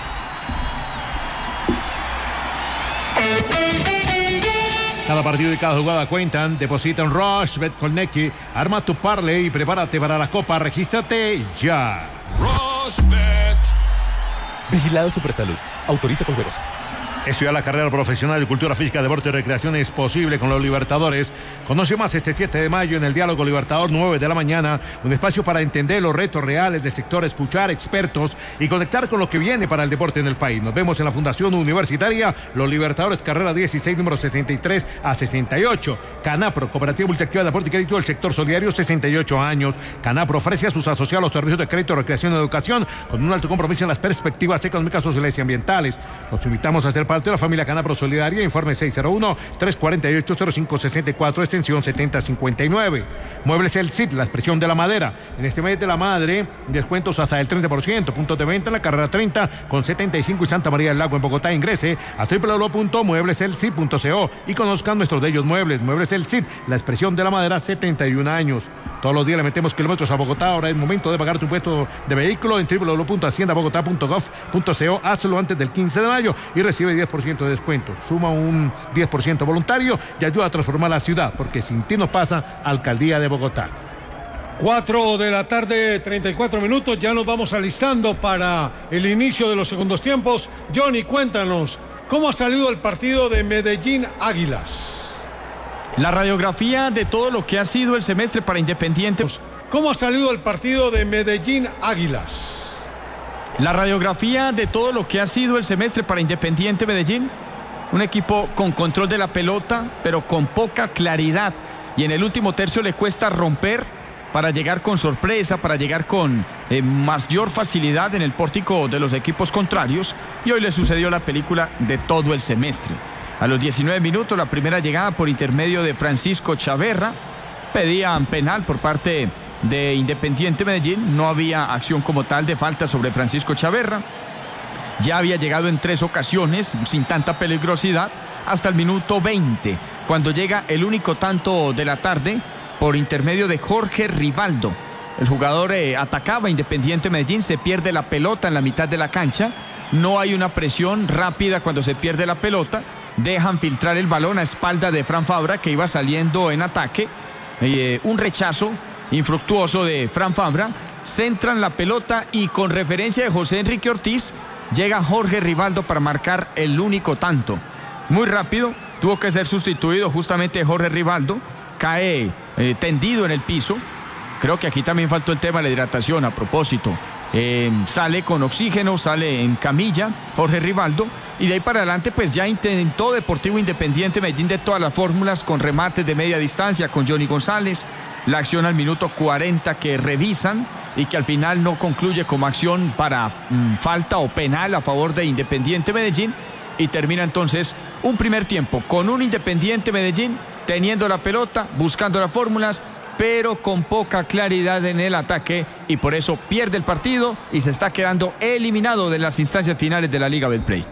S4: Cada partido y cada jugada cuentan. Deposita un Rush, Bet con Neki, arma tu parlay y prepárate para la Copa. Regístrate ya.
S9: Rushbet. Vigilado Supersalud. Autoriza con juegos.
S4: Estudiar la carrera profesional de Cultura Física, Deporte y Recreación es posible con los Libertadores. Conoce más este siete de mayo en el Diálogo Libertador, nueve de la mañana. Un espacio para entender los retos reales del sector, escuchar expertos y conectar con lo que viene para el deporte en el país. Nos vemos en la Fundación Universitaria Los Libertadores, carrera dieciséis, número sesenta y tres a sesenta y ocho. Canapro, Cooperativa Multiactiva de Deporte y Crédito del Sector Solidario, sesenta y ocho años. Canapro ofrece a sus asociados los servicios de crédito, recreación y educación con un alto compromiso en las perspectivas económicas, sociales y ambientales. Los invitamos a ser parte de la familia Canapro Solidaria. Informe seis cero uno, tres cuatro ocho, cero cinco seis cuatro, extensión setenta cincuenta y nueve. Muebles El Cid, la expresión de la madera. En este mes de la madre, descuentos hasta el treinta por ciento. Puntos de venta en la carrera treinta con setenta y cinco y Santa María del Lago en Bogotá. Ingrese a doble u doble u doble u punto muebles el cid punto co y conozcan nuestros bellos muebles. Muebles El Cid, la expresión de la madera, setenta y un años. Todos los días le metemos kilómetros a Bogotá. Ahora es momento de pagar tu impuesto de vehículo en doble u doble u doble u punto hacienda bogotá punto gov punto co. Hazlo antes del quince de mayo y recibe diez por ciento de descuento. Suma un diez por ciento voluntario y ayuda a transformar la ciudad, porque sin ti no pasa. Alcaldía de Bogotá.
S2: Cuatro de la tarde, treinta y cuatro minutos. Ya nos vamos alistando para el inicio de los segundos tiempos. Johnny, cuéntanos, ¿cómo ha salido el partido de Medellín Águilas?
S1: La radiografía de todo lo que ha sido el semestre para Independiente.
S2: ¿Cómo ha salido el partido de Medellín Águilas?
S1: La radiografía de todo lo que ha sido el semestre para Independiente Medellín. Un equipo con control de la pelota, pero con poca claridad. Y en el último tercio le cuesta romper para llegar con sorpresa, para llegar con eh, mayor facilidad en el pórtico de los equipos contrarios. Y hoy le sucedió la película de todo el semestre. A los diecinueve minutos, la primera llegada por intermedio de Francisco Chaverra. Pedían penal por parte de Independiente Medellín. No había acción como tal de falta sobre Francisco Chaverra. Ya había llegado en tres ocasiones sin tanta peligrosidad hasta el minuto veinte, cuando llega el único tanto de la tarde por intermedio de Jorge Rivaldo. El jugador eh, atacaba Independiente Medellín, se pierde la pelota en la mitad de la cancha. No hay una presión rápida cuando se pierde la pelota. Dejan filtrar el balón a espalda de Fran Fabra, que iba saliendo en ataque. Eh, un rechazo infructuoso de Fran Fabra. Centran la pelota y con referencia de José Enrique Ortiz llega Jorge Rivaldo para marcar el único tanto. Muy rápido, tuvo que ser sustituido justamente Jorge Rivaldo. Cae eh, tendido en el piso. Creo que aquí también faltó el tema de la hidratación a propósito. Eh, sale con oxígeno, sale en camilla Jorge Rivaldo. Y de ahí para adelante pues ya intentó Deportivo Independiente Medellín de todas las fórmulas, con remates de media distancia con Johnny González. La acción al minuto cuarenta que revisan y que al final no concluye como acción para mmm, falta o penal a favor de Independiente Medellín. Y termina entonces un primer tiempo con un Independiente Medellín teniendo la pelota, buscando las fórmulas, pero con poca claridad en el ataque, y por eso pierde el partido y se está quedando eliminado de las instancias finales de la Liga Betplay.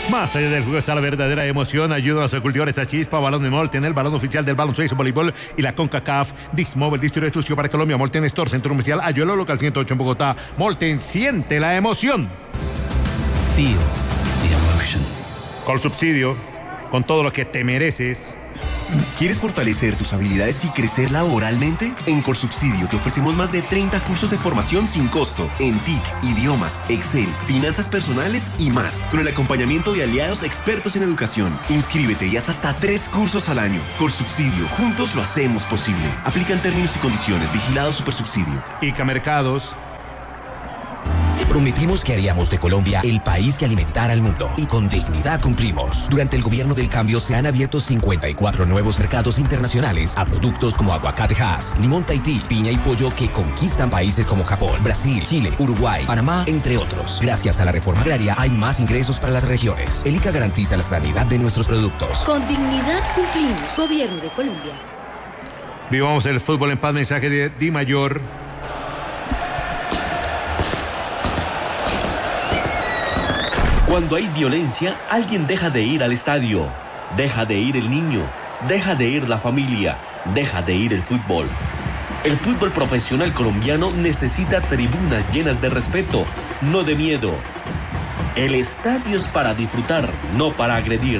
S4: Más allá del juego está la verdadera emoción. Ayúdanos a cultivar esta chispa. Balón de Molten, el balón oficial del baloncesto, voleibol y la CONCACAF. Dix Mobile, distribuidor exclusivo para Colombia. Molten Store, centro comercial Ayuelo, local ciento ocho en Bogotá. Molten, siente la emoción.
S9: Feel the emotion.
S4: Con subsidio, con todo lo que te mereces.
S14: ¿Quieres fortalecer tus habilidades y crecer laboralmente? En Corsubsidio te ofrecemos más de treinta cursos de formación sin costo en T I C, idiomas, Excel, finanzas personales y más, con el acompañamiento de aliados expertos en educación. Inscríbete y haz hasta tres cursos al año. Corsubsidio, juntos lo hacemos posible. Aplican términos y condiciones. Vigilado Supersubsidio.
S4: Ica Mercados.
S5: Prometimos que haríamos de Colombia el país que alimentara al mundo y con dignidad cumplimos. Durante el gobierno del cambio se han abierto cincuenta y cuatro nuevos mercados internacionales a productos como aguacate Hass, limón Tahití, piña y pollo que conquistan países como Japón, Brasil, Chile, Uruguay, Panamá, entre otros. Gracias a la reforma agraria hay más ingresos para las regiones. El ICA garantiza la sanidad de nuestros productos.
S7: Con dignidad cumplimos. Gobierno de Colombia.
S4: Vivamos el fútbol en paz. Mensaje de Di Mayor.
S15: Cuando hay violencia, alguien deja de ir al estadio, deja de ir el niño, deja de ir la familia, deja de ir el fútbol. El fútbol profesional colombiano necesita tribunas llenas de respeto, no de miedo. El estadio es para disfrutar, no para agredir.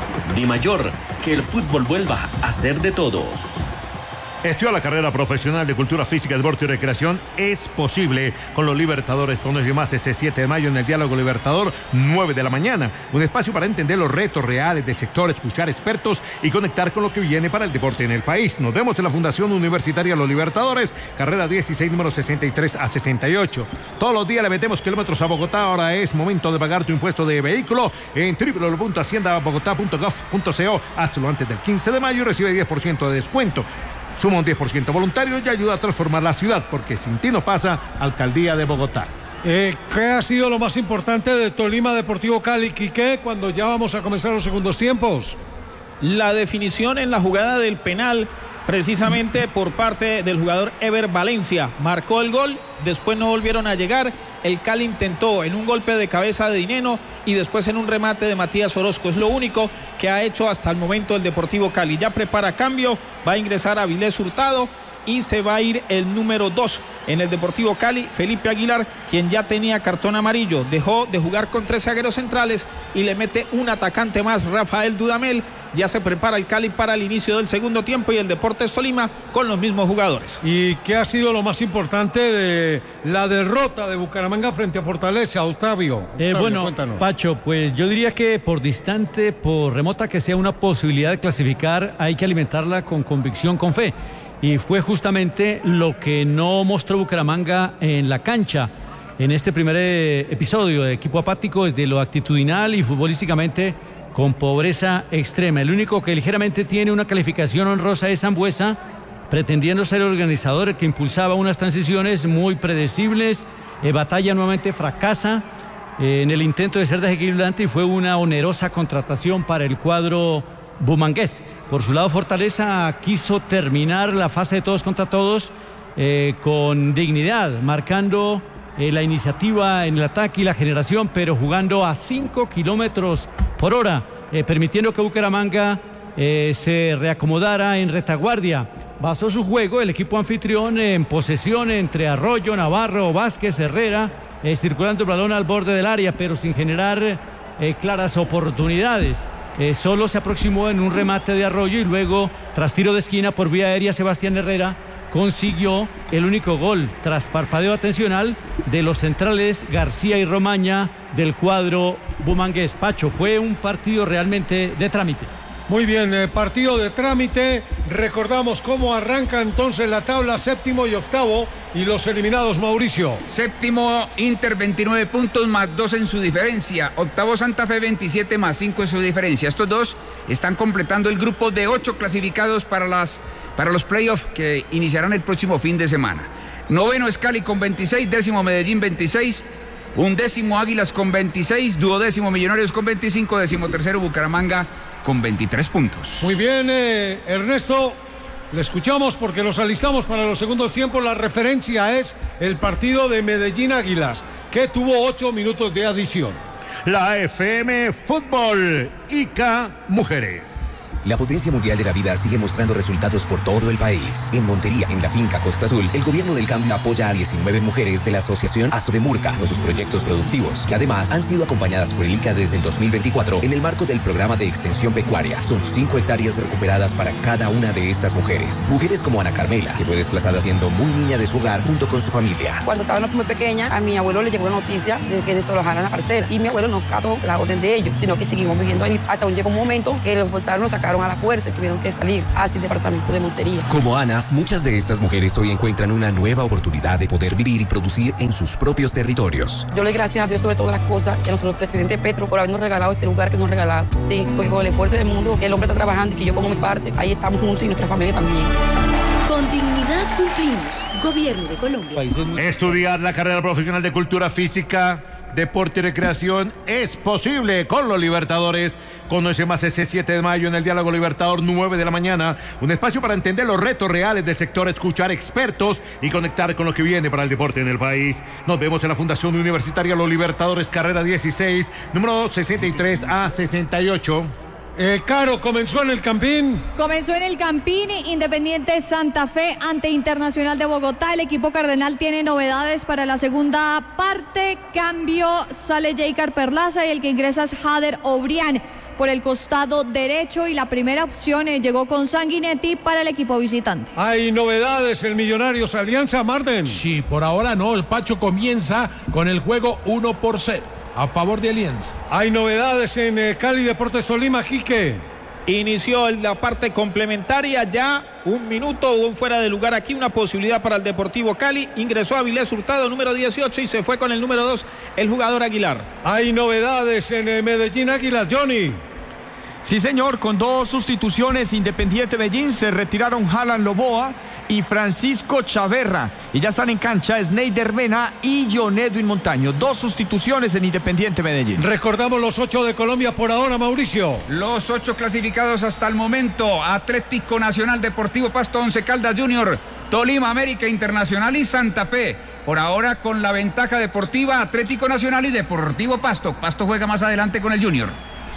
S15: Di Mayor, que el fútbol vuelva a ser de todos.
S4: Estudia la carrera profesional de Cultura Física, Deporte y Recreación. Es posible con los Libertadores. Conoce más este siete de mayo en el Diálogo Libertador, nueve de la mañana. Un espacio para entender los retos reales del sector, escuchar expertos y conectar con lo que viene para el deporte en el país. Nos vemos en la Fundación Universitaria Los Libertadores, carrera dieciséis, número sesenta y tres a sesenta y ocho. Todos los días le metemos kilómetros a Bogotá. Ahora es momento de pagar tu impuesto de vehículo en doble u doble u doble u punto hacienda bogotá punto gov punto co. Hazlo antes del quince de mayo y recibe diez por ciento de descuento. Suma un diez por ciento voluntario y ayuda a transformar la ciudad, porque sin ti no pasa. Alcaldía de Bogotá.
S2: Eh, ¿Qué ha sido lo más importante de Tolima Deportivo Cali, Quique, cuando ya vamos a comenzar los segundos tiempos?
S13: La definición en la jugada del penal, precisamente por parte del jugador Ever Valencia. Marcó el gol, después no volvieron a llegar. El Cali intentó en un golpe de cabeza de Dineno y después en un remate de Matías Orozco. Es lo único que ha hecho hasta el momento el Deportivo Cali. Ya prepara cambio, va a ingresar a Avilés Hurtado y se va a ir el número dos en el Deportivo Cali, Felipe Aguilar, quien ya tenía cartón amarillo. Dejó de jugar con tres zagueros centrales y le mete un atacante más, Rafael Dudamel. Ya se prepara el Cali para el inicio del segundo tiempo y el Deportes Tolima con los mismos jugadores.
S2: ¿Y qué ha sido lo más importante de la derrota de Bucaramanga frente a Fortaleza, Octavio? Octavio
S3: Eh, bueno,
S2: cuéntanos.
S3: Pacho, pues yo diría que por distante, por remota que sea una posibilidad de clasificar, hay que alimentarla con convicción, con fe. Y fue justamente lo que no mostró Bucaramanga en la cancha en este primer eh, episodio de equipo apático desde lo actitudinal y futbolísticamente con pobreza extrema. El único que ligeramente tiene una calificación honrosa es Sambuesa, pretendiendo ser el organizador, el que impulsaba unas transiciones muy predecibles. Eh, batalla nuevamente, fracasa eh, en el intento de ser desequilibrante y fue una onerosa contratación para el cuadro bumangués. Por su lado, Fortaleza quiso terminar la fase de todos contra todos eh, con dignidad, marcando eh, la iniciativa en el ataque y la generación, pero jugando a cinco kilómetros por hora, eh, permitiendo que Bucaramanga eh, se reacomodara en retaguardia. Basó su juego el equipo anfitrión en posesión entre Arroyo, Navarro, Vázquez, Herrera, eh, circulando el balón al borde del área, pero sin generar eh, claras oportunidades. Eh, solo se aproximó en un remate de Arroyo y luego, tras tiro de esquina por vía aérea, Sebastián Herrera consiguió el único gol tras parpadeo atencional de los centrales García y Romaña del cuadro bumangués. Pacho, fue un partido realmente de trámite.
S2: Muy bien, eh, partido de trámite. Recordamos cómo arranca entonces la tabla, séptimo y octavo, y los eliminados, Mauricio.
S12: Séptimo Inter, veintinueve puntos más dos en su diferencia. Octavo Santa Fe, veintisiete más cinco en su diferencia. Estos dos están completando el grupo de ocho clasificados para, las, para los playoffs que iniciarán el próximo fin de semana. Noveno es Cali con veintiséis, décimo Medellín veintiséis, undécimo Águilas con veintiséis, duodécimo Millonarios con veinticinco, décimo tercero Bucaramanga con veintitrés puntos.
S2: Muy bien, eh, Ernesto, le escuchamos porque los alistamos para los segundos tiempos. La referencia es el partido de Medellín Águilas, que tuvo ocho minutos de adición.
S4: la F M Fútbol I C A Mujeres.
S5: La potencia mundial de la vida sigue mostrando resultados por todo el país. En Montería, en la finca Costa Azul, el gobierno del cambio apoya a diecinueve mujeres de la asociación Asodemurca con sus proyectos productivos, que además han sido acompañadas por el I C A desde el dos mil veinticuatro en el marco del programa de extensión pecuaria. Son cinco hectáreas recuperadas para cada una de estas mujeres. Mujeres como Ana Carmela, que fue desplazada siendo muy niña de su hogar junto con su familia.
S6: Cuando estaba muy pequeña, a mi abuelo le llegó la noticia de que desalojaran la parcela. Y mi abuelo no cató la orden de ellos, sino que seguimos viviendo ahí. Hasta un llegó un momento que los forzaron, nos sacaron a la fuerza y tuvieron que salir hacia el departamento de Montería.
S5: Como Ana, muchas de estas mujeres hoy encuentran una nueva oportunidad de poder vivir y producir en sus propios territorios.
S6: Yo le doy gracias a Dios sobre todas las cosas y a nuestro presidente Petro por habernos regalado este lugar que nos ha regalado. Sí, porque con el esfuerzo del mundo que el hombre está trabajando y que yo como mi parte, ahí estamos juntos y nuestra familia también.
S7: Con dignidad cumplimos. Gobierno de Colombia.
S4: Estudiar la carrera profesional de Cultura Física, Deporte y Recreación es posible con los Libertadores. Conoce más ese siete de mayo en el Diálogo Libertador, nueve de la mañana. Un espacio para entender los retos reales del sector, escuchar expertos y conectar con lo que viene para el deporte en el país. Nos vemos en la Fundación Universitaria Los Libertadores, carrera dieciséis, número sesenta y tres a sesenta y ocho.
S2: Eh, Caro, comenzó en el Campín.
S8: Comenzó en el Campín, Independiente Santa Fe ante Internacional de Bogotá. El equipo cardenal tiene novedades para la segunda parte. Cambio, sale Jaycar Perlaza y el que ingresa es Jader Obrián por el costado derecho. Y la primera opción eh, llegó con Sanguinetti para el equipo visitante.
S2: Hay novedades en Millonarios Alianza, Marden.
S11: Sí, por ahora no. El Pacho comienza con el juego uno por cero. A favor de Alianza.
S2: Hay novedades en eh, Cali Deportes Tolima, Quique.
S13: Inició la parte complementaria, ya un minuto, hubo un fuera de lugar aquí, una posibilidad para el Deportivo Cali. Ingresó Avilés Hurtado, número dieciocho, y se fue con el número dos, el jugador Aguilar.
S2: Hay novedades en eh, Medellín Águilas, Johnny.
S1: Sí, señor, con dos sustituciones, Independiente Medellín, se retiraron Jalan Loboa y Francisco Chaverra. Y ya están en cancha Sneider Mena y John Edwin Montaño. Dos sustituciones en Independiente Medellín.
S2: Recordamos los ocho de Colombia por ahora, Mauricio.
S12: Los ocho clasificados hasta el momento: Atlético Nacional, Deportivo Pasto, Once Caldas Junior, Tolima, América Internacional y Santa Fe. Por ahora con la ventaja deportiva Atlético Nacional y Deportivo Pasto. Pasto juega más adelante con el Junior.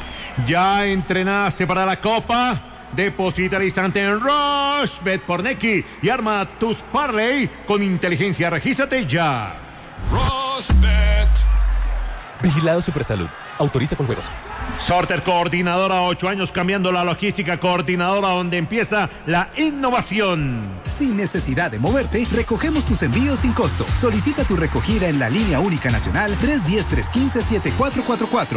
S4: ¿Ya entrenaste para la Copa? Deposita al instante en Rushbet por Nequi y arma tus parlay con inteligencia. Regístrate ya.
S16: Rushbet. Vigilado Supersalud. Autoriza con juegos.
S4: Sorter, coordinadora, ocho años cambiando la logística, coordinadora donde empieza la innovación.
S9: Sin necesidad de moverte, recogemos tus envíos sin costo. Solicita tu recogida en la línea única nacional tres uno cero, tres uno cinco, siete cuatro cuatro cuatro.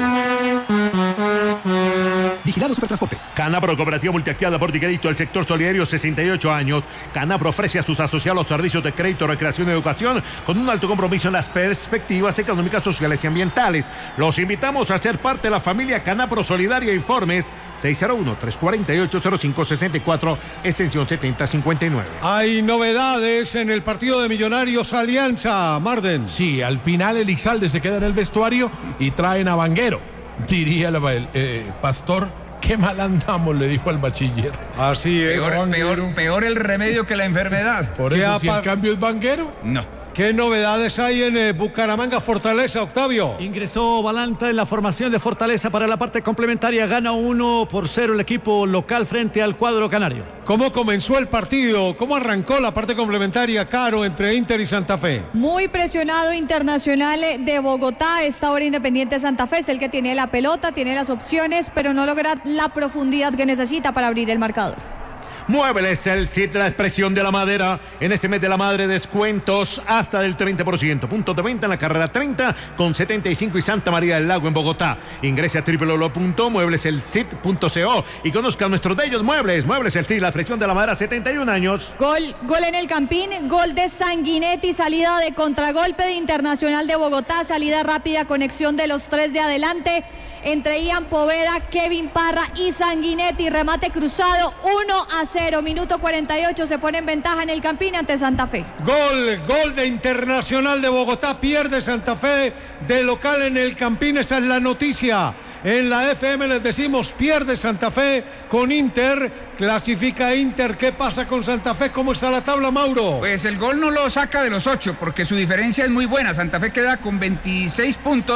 S9: Vigilado Supertransporte.
S4: Canapro, Cooperativa Multiactiva Deporte y Crédito del sector solidario, sesenta y ocho años. Canapro ofrece a sus asociados servicios de crédito, recreación y educación con un alto compromiso en las perspectivas económicas, sociales y ambientales. Los invitamos a ser parte de la familia Canapro Solidaria. Informes seis cero uno, tres cuatro ocho, cero cinco seis cuatro, extensión setenta cincuenta y nueve.
S2: Hay novedades en el partido de Millonarios Alianza, Marden.
S11: Sí, al final el Ixalde se queda en el vestuario y traen a Vanguero. Diría el eh, pastor, qué mal andamos, le dijo al bachiller.
S2: Así es.
S12: Peor, peor, peor el remedio que la enfermedad.
S11: Por eso, si el cambio es Vanguero.
S12: No.
S2: ¿Qué novedades hay en eh, Bucaramanga Fortaleza, Octavio?
S3: Ingresó Balanta en la formación de Fortaleza para la parte complementaria. Gana uno por cero el equipo local frente al cuadro canario.
S2: ¿Cómo comenzó el partido? ¿Cómo arrancó la parte complementaria, Caro, entre Inter y Santa Fe?
S8: Muy presionado Internacional de Bogotá. Esta hora Independiente Santa Fe es el que tiene la pelota, tiene las opciones, pero no logra la profundidad que necesita para abrir el marcador.
S4: Muebles, el sitio, la expresión de la madera. En este mes de la madre, descuentos hasta del treinta por ciento. Puntos de venta en la carrera treinta con setenta y cinco y Santa María del Lago en Bogotá. Ingrese a doble u doble u doble u punto muebles el sit punto co y conozca nuestros bellos muebles. Muebles, el sitio, la expresión de la madera, setenta y un años.
S8: Gol, gol en el Campín, gol de Sanguinetti, salida de contragolpe de Internacional de Bogotá, salida rápida, conexión de los tres de adelante. Entre Ian Poveda, Kevin Parra y Sanguinetti, remate cruzado, uno a cero, minuto cuarenta y ocho, se pone en ventaja en el Campín ante Santa Fe.
S2: Gol, gol de Internacional de Bogotá, pierde Santa Fe de local en el Campín, esa es la noticia. En la F M les decimos, pierde Santa Fe con Inter, clasifica Inter. ¿Qué pasa con Santa Fe? ¿Cómo está la tabla, Mauro?
S12: Pues el gol no lo saca de los ocho, porque su diferencia es muy buena. Santa Fe queda con veintiséis puntos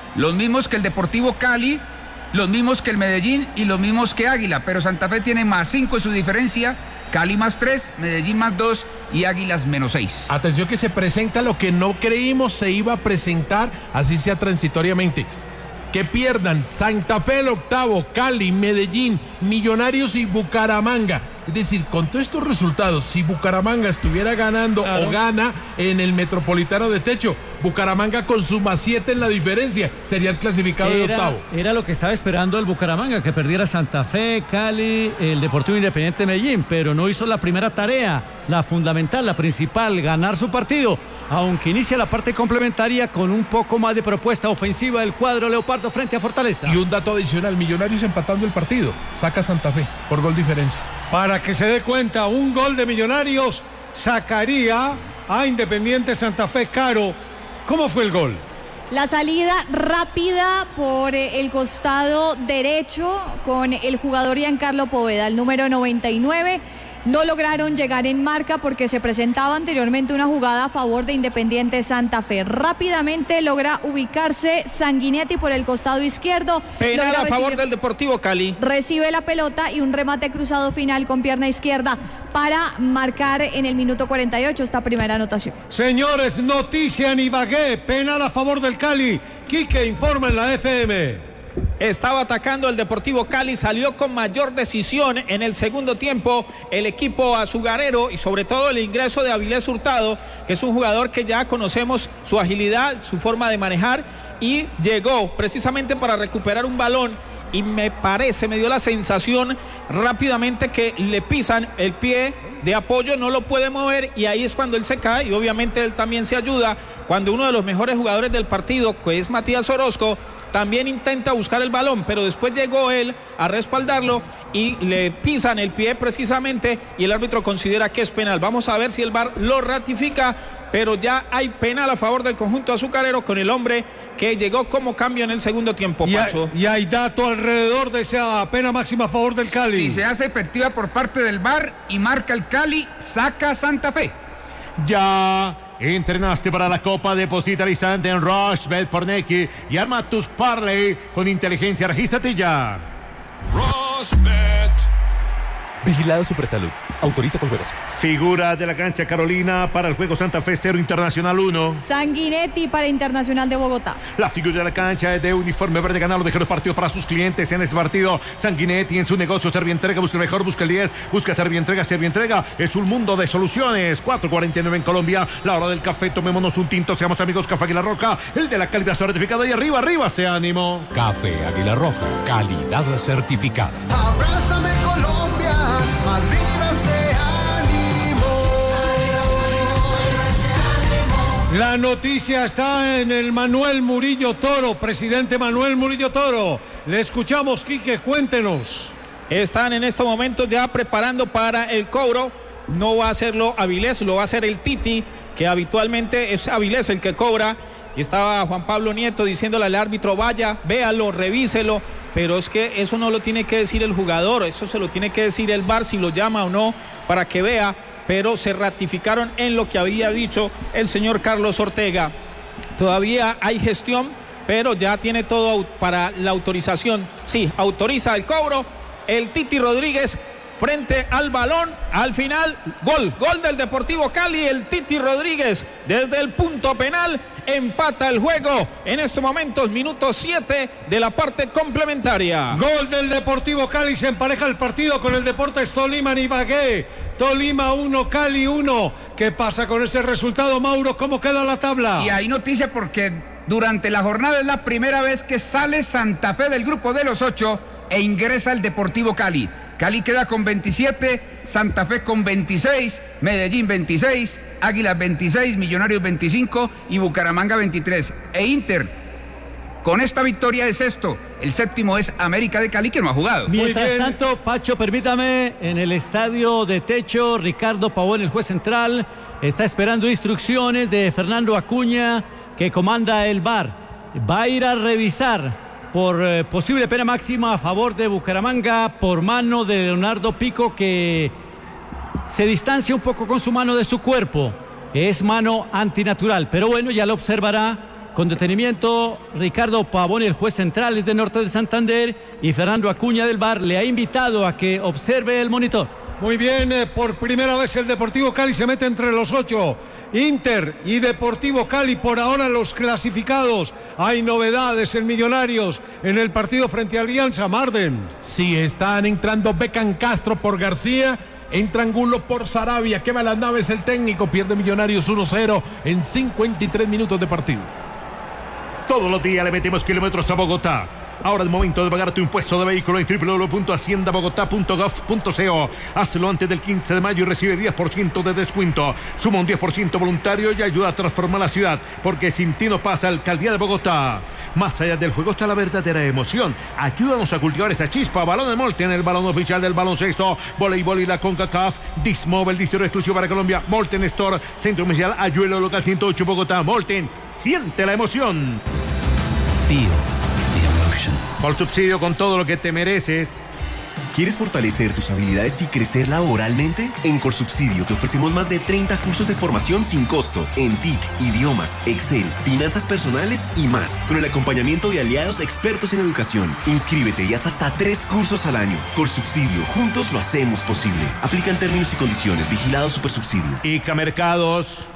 S12: los mismos que el Deportivo Cali, los mismos que el Medellín y los mismos que Águila, pero Santa Fe tiene más cinco en su diferencia, Cali más tres, Medellín más dos y Águilas menos seis.
S11: Atención que se presenta lo que no creímos se iba a presentar, así sea transitoriamente. Que pierdan Santa Fe el octavo, Cali, Medellín, Millonarios y Bucaramanga. Es decir, con todos estos resultados, si Bucaramanga estuviera ganando claro. o gana en el Metropolitano de Techo, Bucaramanga con su más siete en la diferencia, sería el clasificado
S3: era,
S11: de octavo.
S3: Era lo que estaba esperando el Bucaramanga, que perdiera Santa Fe, Cali, el Deportivo Independiente de Medellín, pero no hizo la primera tarea, la fundamental, la principal, ganar su partido, aunque inicia la parte complementaria con un poco más de propuesta ofensiva del cuadro Leopardo frente a Fortaleza.
S11: Y un dato adicional, Millonarios empatando el partido, saca Santa Fe por gol diferencia.
S2: Para que se dé cuenta, un gol de Millonarios sacaría a Independiente Santa Fe. Caro, ¿cómo fue el gol?
S8: La salida rápida por el costado derecho con el jugador Giancarlo Poveda, el número noventa y nueve. No lograron llegar en marca porque se presentaba anteriormente una jugada a favor de Independiente Santa Fe. Rápidamente logra ubicarse Sanguinetti por el costado izquierdo.
S13: Penal a favor del Deportivo Cali.
S8: Recibe la pelota y un remate cruzado final con pierna izquierda para marcar en el minuto cuarenta y ocho esta primera anotación.
S2: Señores, noticia en Ibagué, penal a favor del Cali. Quique informa en la F M.
S13: Estaba atacando el Deportivo Cali, salió con mayor decisión en el segundo tiempo el equipo azugarero y sobre todo el ingreso de Avilés Hurtado, que es un jugador que ya conocemos su agilidad, su forma de manejar, y llegó precisamente para recuperar un balón y me parece, me dio la sensación rápidamente que le pisan el pie de apoyo, no lo puede mover y ahí es cuando él se cae y obviamente él también se ayuda cuando uno de los mejores jugadores del partido, que es Matías Orozco, también intenta buscar el balón, pero después llegó él a respaldarlo y le pisan el pie precisamente y el árbitro considera que es penal. Vamos a ver si el V A R lo ratifica, pero ya hay penal a favor del conjunto azucarero con el hombre que llegó como cambio en el segundo tiempo, Pacho.
S2: Y hay, y hay dato alrededor de esa pena máxima a favor del Cali.
S12: Si se hace efectiva por parte del V A R y marca el Cali, saca Santa Fe.
S4: Ya entrenaste para la Copa, deposita al instante en Rushbet por Neki y arma tus parlay con inteligencia. Regístrate ya.
S9: Rushbet. Vigilado Supersalud. Autoriza con juegos.
S4: Figura de la cancha, Carolina, para el juego Santa Fe cero, Internacional uno.
S8: Sanguinetti para Internacional de Bogotá.
S4: La figura de la cancha es de uniforme verde, ganar los mejores partidos para sus clientes en este partido. Sanguinetti en su negocio, Servientrega, busca el mejor, busca el diez, busca Servientrega, Servientrega. Es un mundo de soluciones. cuatro cuarenta y nueve en Colombia. La hora del café, tomémonos un tinto, seamos amigos. Café Águila Roja, el de la calidad certificada. Y arriba, arriba, se ánimo.
S9: Café Águila Roja, calidad certificada.
S10: Abrázame Colombia, arriba se ánimo.
S2: La noticia está en el Manuel Murillo Toro, presidente Manuel Murillo Toro. Le escuchamos, Quique, cuéntenos.
S13: Están en estos momentos ya preparando para el cobro. No va a hacerlo Avilés, lo va a hacer el Titi, que habitualmente es Avilés el que cobra. Y estaba Juan Pablo Nieto diciéndole al árbitro, vaya, véalo, revíselo. Pero es que eso no lo tiene que decir el jugador, eso se lo tiene que decir el V A R si lo llama o no para que vea. Pero se ratificaron en lo que había dicho el señor Carlos Ortega. Todavía hay gestión, pero ya tiene todo para la autorización. Sí, autoriza el cobro el Titi Rodríguez frente al balón. Al final, gol, gol del Deportivo Cali. El Titi Rodríguez desde el punto penal empata el juego en estos momentos, minuto siete de la parte complementaria.
S2: Gol del Deportivo Cali, se empareja el partido con el Deportes Tolima en Ibagué. Tolima uno, Cali uno. ¿Qué pasa con ese resultado, Mauro? ¿Cómo queda la tabla?
S12: Y hay noticia porque durante la jornada es la primera vez que sale Santa Fe del grupo de los ocho e ingresa el Deportivo Cali. Cali queda con veintisiete, Santa Fe con veintiséis, Medellín veintiséis, Águilas veintiséis, Millonarios veinticinco y Bucaramanga veintitrés. E Inter, con esta victoria es sexto. El séptimo es América de Cali, que no ha jugado.
S3: Mientras tanto, Pacho, permítame, en el estadio de Techo, Ricardo Pavón, el juez central, está esperando instrucciones de Fernando Acuña, que comanda el V A R. Va a ir a revisar por eh, posible pena máxima a favor de Bucaramanga por mano de Leonardo Pico, que se distancia un poco con su mano de su cuerpo. Es mano antinatural, pero bueno, ya lo observará con detenimiento Ricardo Pavón, el juez central es de Norte de Santander, y Fernando Acuña del V A R le ha invitado a que observe el monitor.
S2: Muy bien, eh, por primera vez el Deportivo Cali se mete entre los ocho. Inter y Deportivo Cali por ahora los clasificados. Hay novedades en Millonarios en el partido frente a Alianza. Marden.
S11: Sí, están entrando Beckham Castro por García. Entra Angulo por Sarabia. Quema las naves el técnico. Pierde Millonarios uno cero en cincuenta y tres minutos de partido.
S4: Todos los días le metemos kilómetros a Bogotá. Ahora es momento de pagar tu impuesto de vehículo en doble u doble u doble u punto hacienda bogotá punto gov punto co. Hazlo antes del quince de mayo y recibe diez por ciento de descuento. Suma un diez por ciento voluntario y ayuda a transformar la ciudad, porque sin ti no pasa Alcaldía de Bogotá. Más allá del juego está la verdadera emoción. Ayúdanos a cultivar esta chispa. Balón de Molten, el balón oficial del baloncesto, voleibol y la CONCACAF. Dismobile, distribuidor exclusivo para Colombia. Molten Store, Centro Comercial Ayuelo, local ciento ocho, Bogotá. Molten, siente la emoción.
S9: Feel.
S4: Por subsidio, con todo lo que te mereces.
S14: ¿Quieres fortalecer tus habilidades y crecer laboralmente? En Corsubsidio te ofrecemos más de treinta cursos de formación sin costo en T I C, idiomas, Excel, finanzas personales y más, con el acompañamiento de aliados expertos en educación. Inscríbete y haz hasta tres cursos al año. Corsubsidio, juntos lo hacemos posible. Aplican términos y condiciones. Vigilado Supersubsidio.
S4: Ica Mercados.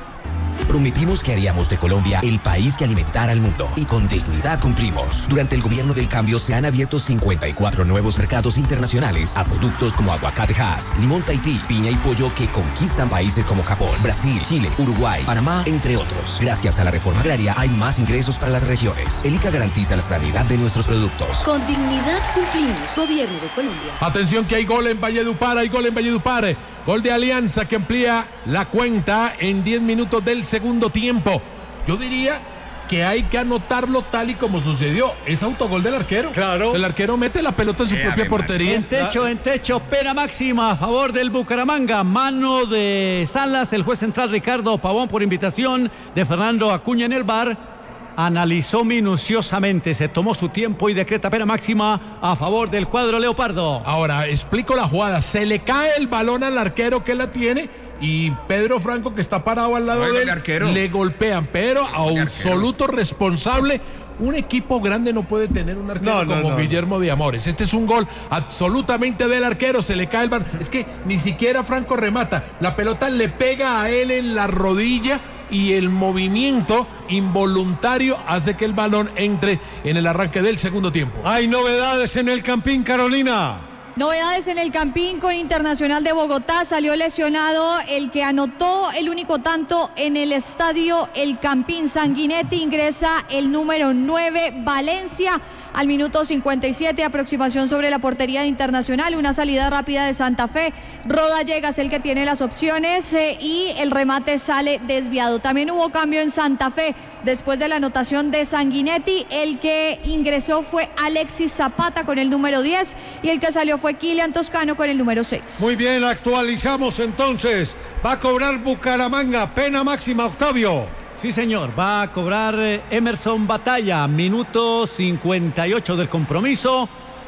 S5: Prometimos que haríamos de Colombia el país que alimentara al mundo, y con dignidad cumplimos. Durante el gobierno del cambio se han abierto cincuenta y cuatro nuevos mercados internacionales a productos como aguacate Hass, limón Tahití, piña y pollo que conquistan países como Japón, Brasil, Chile, Uruguay, Panamá, entre otros. Gracias a la reforma agraria hay más ingresos para las regiones. El ICA garantiza la estabilidad de nuestros productos.
S7: Con dignidad cumplimos. Gobierno de Colombia.
S11: Atención que hay gol en Valledupar, hay gol en Valledupar. Gol de Alianza que amplía la cuenta en diez minutos del segundo tiempo. Yo diría que hay que anotarlo tal y como sucedió. Es autogol del arquero.
S2: Claro.
S11: El arquero mete la pelota en su
S3: Eh,
S11: propia portería.
S3: En techo, en techo, pena máxima a favor del Bucaramanga. Mano de Salas, el juez central Ricardo Pavón, por invitación de Fernando Acuña en el V A R. Analizó minuciosamente, se tomó su tiempo y decreta pena máxima a favor del cuadro leopardo.
S11: Ahora, explico la jugada. Se le cae el balón al arquero que la tiene y Pedro Franco, que está parado al lado
S12: No,
S11: de
S12: el
S11: él,
S12: arquero.
S11: le golpean. Pero absoluto responsable. Un equipo grande no puede tener un arquero
S2: No, no,
S11: como
S2: no,
S11: Guillermo
S2: no.
S11: de Amores. Este es un gol absolutamente del arquero. Se le cae el balón. Es que ni siquiera Franco remata. La pelota le pega a él en la rodilla y el movimiento involuntario hace que el balón entre en el arranque del segundo tiempo.
S2: Hay novedades en el Campín, Carolina.
S8: Novedades en el Campín con Internacional de Bogotá. Salió lesionado el que anotó el único tanto en el estadio El Campín. Sanguinetti. Ingresa el número nueve, Valencia. Al minuto cincuenta y siete, aproximación sobre la portería de Internacional, una salida rápida de Santa Fe. Roda llega, es el que tiene las opciones eh, y el remate sale desviado. También hubo cambio en Santa Fe después de la anotación de Sanguinetti. El que ingresó fue Alexis Zapata con el número diez y el que salió fue Kilian Toscano con el número seis.
S2: Muy bien, actualizamos entonces. Va a cobrar Bucaramanga, pena máxima, Octavio.
S3: Sí, señor, va a cobrar eh, Emerson Batalla, minuto cincuenta y ocho del compromiso,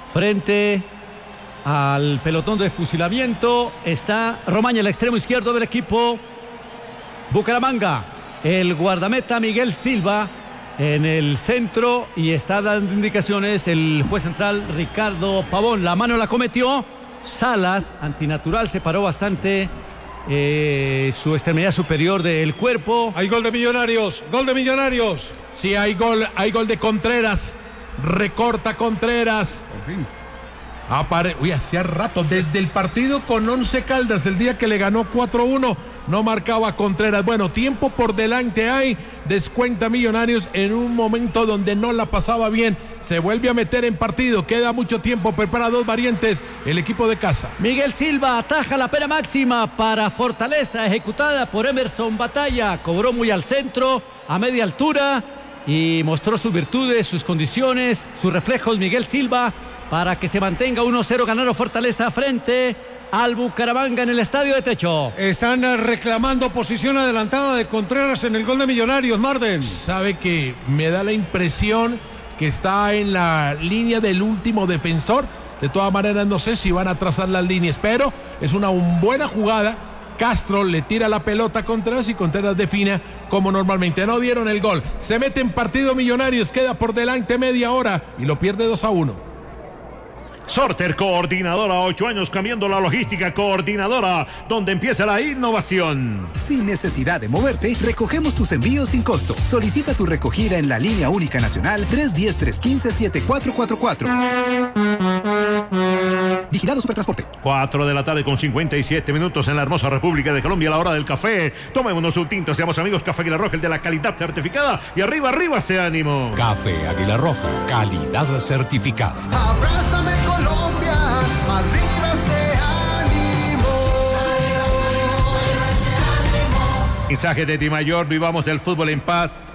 S3: frente al pelotón de fusilamiento. Está Romaña, el extremo izquierdo del equipo Bucaramanga, el guardameta Miguel Silva en el centro, y está dando indicaciones el juez central Ricardo Pavón. La mano la cometió Salas, antinatural, se paró bastante Eh, su extremidad superior del cuerpo.
S2: Hay gol de Millonarios, gol de Millonarios.
S11: Sí, hay gol, hay gol de Contreras. Recorta Contreras.
S12: Por fin.
S11: Apare... Uy, hacía rato, desde el partido con Once Caldas, el día que le ganó cuatro uno, no marcaba Contreras. Bueno, tiempo por delante hay, descuenta Millonarios en un momento donde no la pasaba bien. Se vuelve a meter en partido, queda mucho tiempo, prepara dos variantes el equipo de casa.
S3: Miguel Silva ataja la pena máxima para Fortaleza, ejecutada por Emerson Batalla. Cobró muy al centro, a media altura, y mostró sus virtudes, sus condiciones, sus reflejos Miguel Silva, para que se mantenga uno cero ganando Fortaleza frente al Bucaramanga en el estadio de techo.
S2: Están reclamando posición adelantada de Contreras en el gol de Millonarios, Marden.
S11: Sabe que me da la impresión que está en la línea del último defensor. De todas maneras, no sé si van a trazar las líneas, pero es una buena jugada Castro le tira la pelota a Contreras y Contreras define como normalmente. No dieron el gol. Se mete en partido Millonarios, queda por delante media hora y lo pierde dos a uno.
S4: Sorter, coordinadora, ocho años cambiando la logística, coordinadora, donde empieza la innovación.
S17: Sin necesidad de moverte, recogemos tus envíos sin costo. Solicita tu recogida en la línea única nacional tres uno cero, tres uno cinco, siete cuatro cuatro cuatro. Vigilado Supertransporte.
S4: cuatro de la tarde con cincuenta y siete minutos en la hermosa República de Colombia, a la hora del café. Tomémonos un tinto, seamos amigos. Café Águila Roja, el de la calidad certificada. Y arriba, arriba ese ánimo.
S9: Café Águila Roja, calidad certificada.
S10: Abrázame Colombia, arriba ese ánimo.
S4: Mensaje de Di Mayor, vivamos del fútbol en paz.